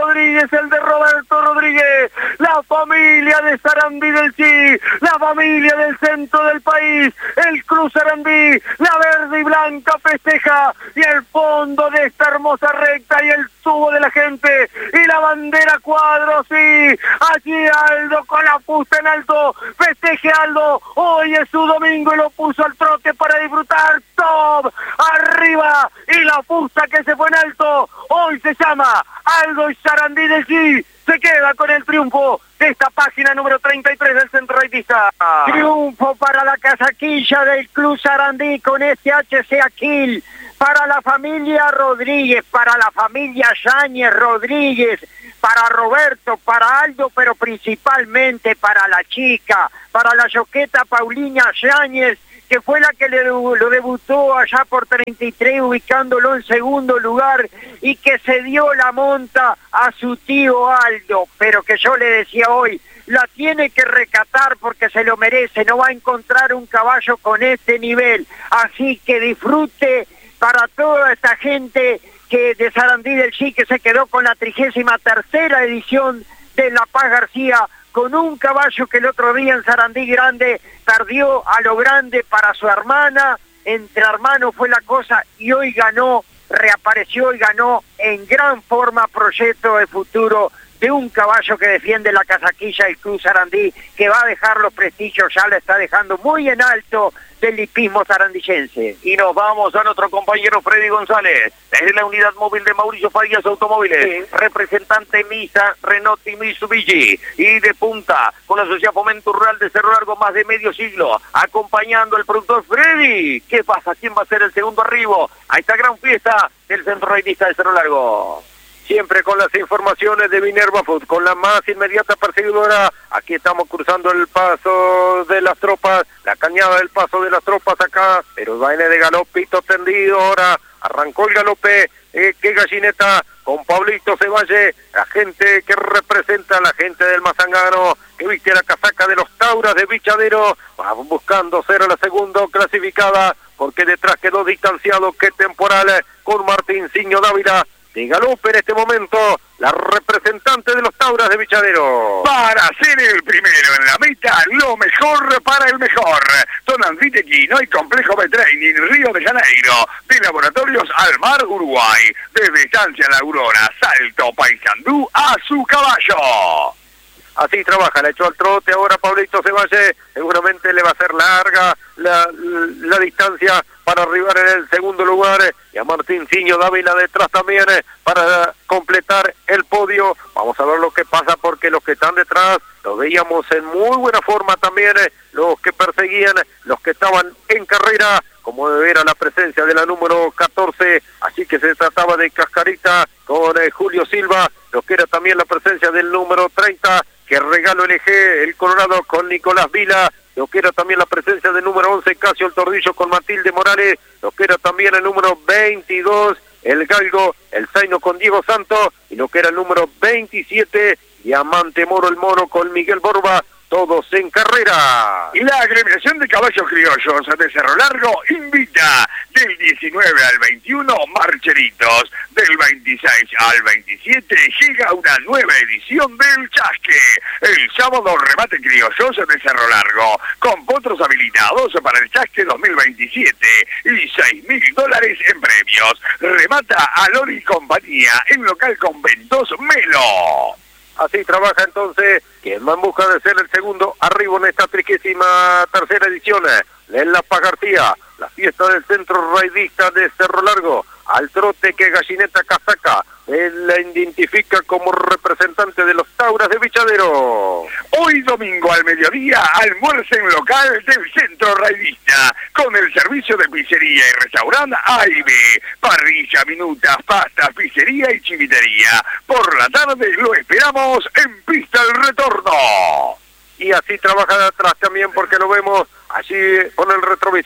Rodríguez, el de Roberto Rodríguez, la familia de Sarandí del Sí, la familia del centro del país, el Club Sarandí, la verde y blanca festeja, y el fondo de esta hermosa recta y el tubo de la gente, y la bandera cuadro, sí, allí Aldo con la fusta en alto, festeje Aldo, hoy es su domingo y lo puso al trote para disfrutar, top, arriba, y la fusta que se fue en alto, hoy se llama Aldo y Sarandí del Sí, se queda con el triunfo de esta página número treinta y tres del Centro Raidista. Triunfo para la casaquilla del Club Sarandí con este H C Aquil, para la familia Rodríguez, para la familia Yáñez Rodríguez, para Roberto, para Aldo, pero principalmente para la chica, para la yoqueta Paulina Yáñez, que fue la que le, lo debutó allá por treinta y tres, ubicándolo en segundo lugar, y que se dio la monta a su tío Aldo, pero que yo le decía hoy, la tiene que recatar porque se lo merece, no va a encontrar un caballo con este nivel, así que disfrute para toda esta gente que de Sarandí del Sí, que se quedó con la trigésima tercera edición de La Paz García, con un caballo que el otro día en Sarandí Grande perdió a lo grande para su hermana, entre hermanos fue la cosa, y hoy ganó, reapareció y ganó en gran forma Proyecto de Futuro, de un caballo que defiende la casaquilla del Club Sarandí, que va a dejar los prestigios, ya la está dejando muy en alto del hipismo sarandillense. Y nos vamos a nuestro compañero Freddy González, desde la unidad móvil de Mauricio Farías Automóviles, sí. Representante Misa, Renault y Mitsubishi, y de punta con la Sociedad Fomento Rural de Cerro Largo, más de medio siglo, acompañando al productor Freddy. ¿Qué pasa? ¿Quién va a ser el segundo arribo a esta gran fiesta del Centro Raidista de Cerro Largo? Siempre con las informaciones de Minerva Food, con la más inmediata perseguidora. Aquí estamos cruzando el paso de las tropas, la cañada del paso de las tropas acá, pero viene de galopito tendido ahora, arrancó el galope, eh, que gallineta con Pablito Cevalle, la gente que representa a la gente del Mazangano, que viste la casaca de los Tauras de Bichadero, va buscando ser la segunda clasificada, porque detrás quedó distanciado, que temporal, con Martinciño Dávila, de galope en este momento, la representante de los Tauras de Bichadero. Para ser el primero en la meta, lo mejor para el mejor. Don Andrite Quino y Complejo B-Training Río de Janeiro, de Laboratorios Almar Uruguay, desde Estancia La Aurora, Salto, Paysandú, a su caballo. Así trabaja, le echó al trote ahora Pablito Cevalle, seguramente le va a hacer larga la, la, la distancia para arribar en el segundo lugar, y a Martinciño Dávila detrás también para completar el podio. Vamos a ver lo que pasa, porque los que están detrás los veíamos en muy buena forma también, los que perseguían, los que estaban en carrera, como era la presencia de la número catorce, así que se trataba de Cascarita con eh, Julio Silva, lo que era también la presencia del número treinta, que Regalo L G, el Colorado con Nicolás Vila, lo que era también la presencia del número once, Casio el Tordillo con Matilde Morales, lo que era también el número veintidós, el Galgo, el Zaino con Diego Santos, y lo que era el número veintisiete, Diamante Moro el Moro con Miguel Borba, todos en carrera. Y la agremiación de caballos criollos de Cerro Largo invita del diecinueve al veintiuno Marcheritos, del veintiséis al veintisiete llega una nueva edición del Chasque, el sábado remate criollos de Cerro Largo, con potros habilitados para el Chasque dos mil veintisiete y seis mil dólares en premios. Remata a Lori Compañía en local Conventos Melo. Así trabaja entonces quien va en busca de ser el segundo arribo en esta trigésima tercera edición de La Paz García, la fiesta del Centro Raidista de Cerro Largo, al trote que Gallineta Casaca, él la identifica como representante de los Tauras de Bichadero. Hoy domingo al mediodía, almuerzo en local del Centro Raidista, con el servicio de pizzería y restaurante A y B, parrilla, minutas, pastas, pizzería y chivitería. Por la tarde lo esperamos en Pista el Retorno. Y así trabaja de atrás también, porque lo vemos allí con el retrovisor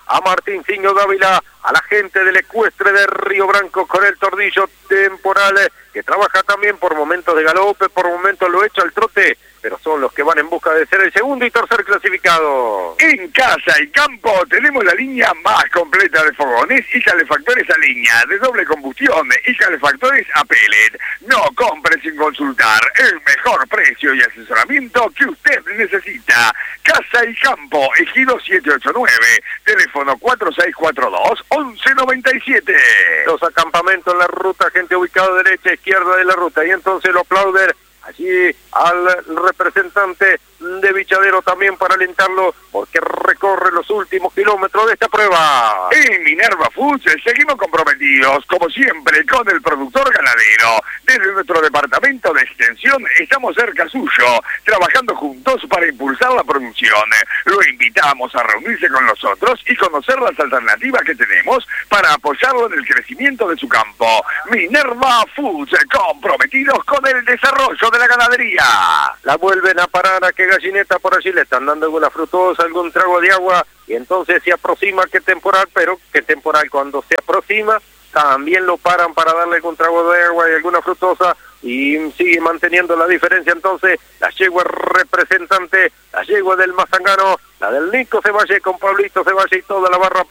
a Martín Ciño Dávila, a la gente del Ecuestre de Río Branco con el tordillo temporal, eh, que trabaja también por momentos de galope, por momentos lo echa al trote, pero son los que van en busca de ser el segundo y tercer clasificado. En casa y campo tenemos la línea más completa de fogones y calefactores a línea, de doble combustión y calefactores a pellet. No compre sin consultar, el mejor precio y asesoramiento que usted necesita. Casa y campo, Ejido siete ocho nueve, teléfono cuatro seis cuatro dos, once noventa y siete. Los acampamentos en la ruta, gente ubicada derecha, izquierda de la ruta, y entonces lo aplauden allí al representante de Bichadero también para alentarlo, porque recorre los últimos kilómetros de esta prueba. En Minerva Foods seguimos comprometidos, como siempre, con el productor ganadero. Desde nuestro departamento de extensión estamos cerca suyo, trabajando juntos para impulsar la producción. Lo invitamos a reunirse con nosotros y conocer las alternativas que tenemos para apoyarlo en el crecimiento de su campo. Minerva Foods, comprometidos con el desarrollo de la ganadería. La vuelven a parar a que Gallineta por allí le están dando alguna frutosa, algún trago de agua, y entonces se aproxima, qué temporal, pero qué temporal cuando se aproxima, también lo paran para darle algún trago de agua y alguna frutosa, y sigue manteniendo la diferencia entonces la yegua representante, la yegua del Mazangano, la del Nico Ceballe con Pablito Ceballe y toda la barra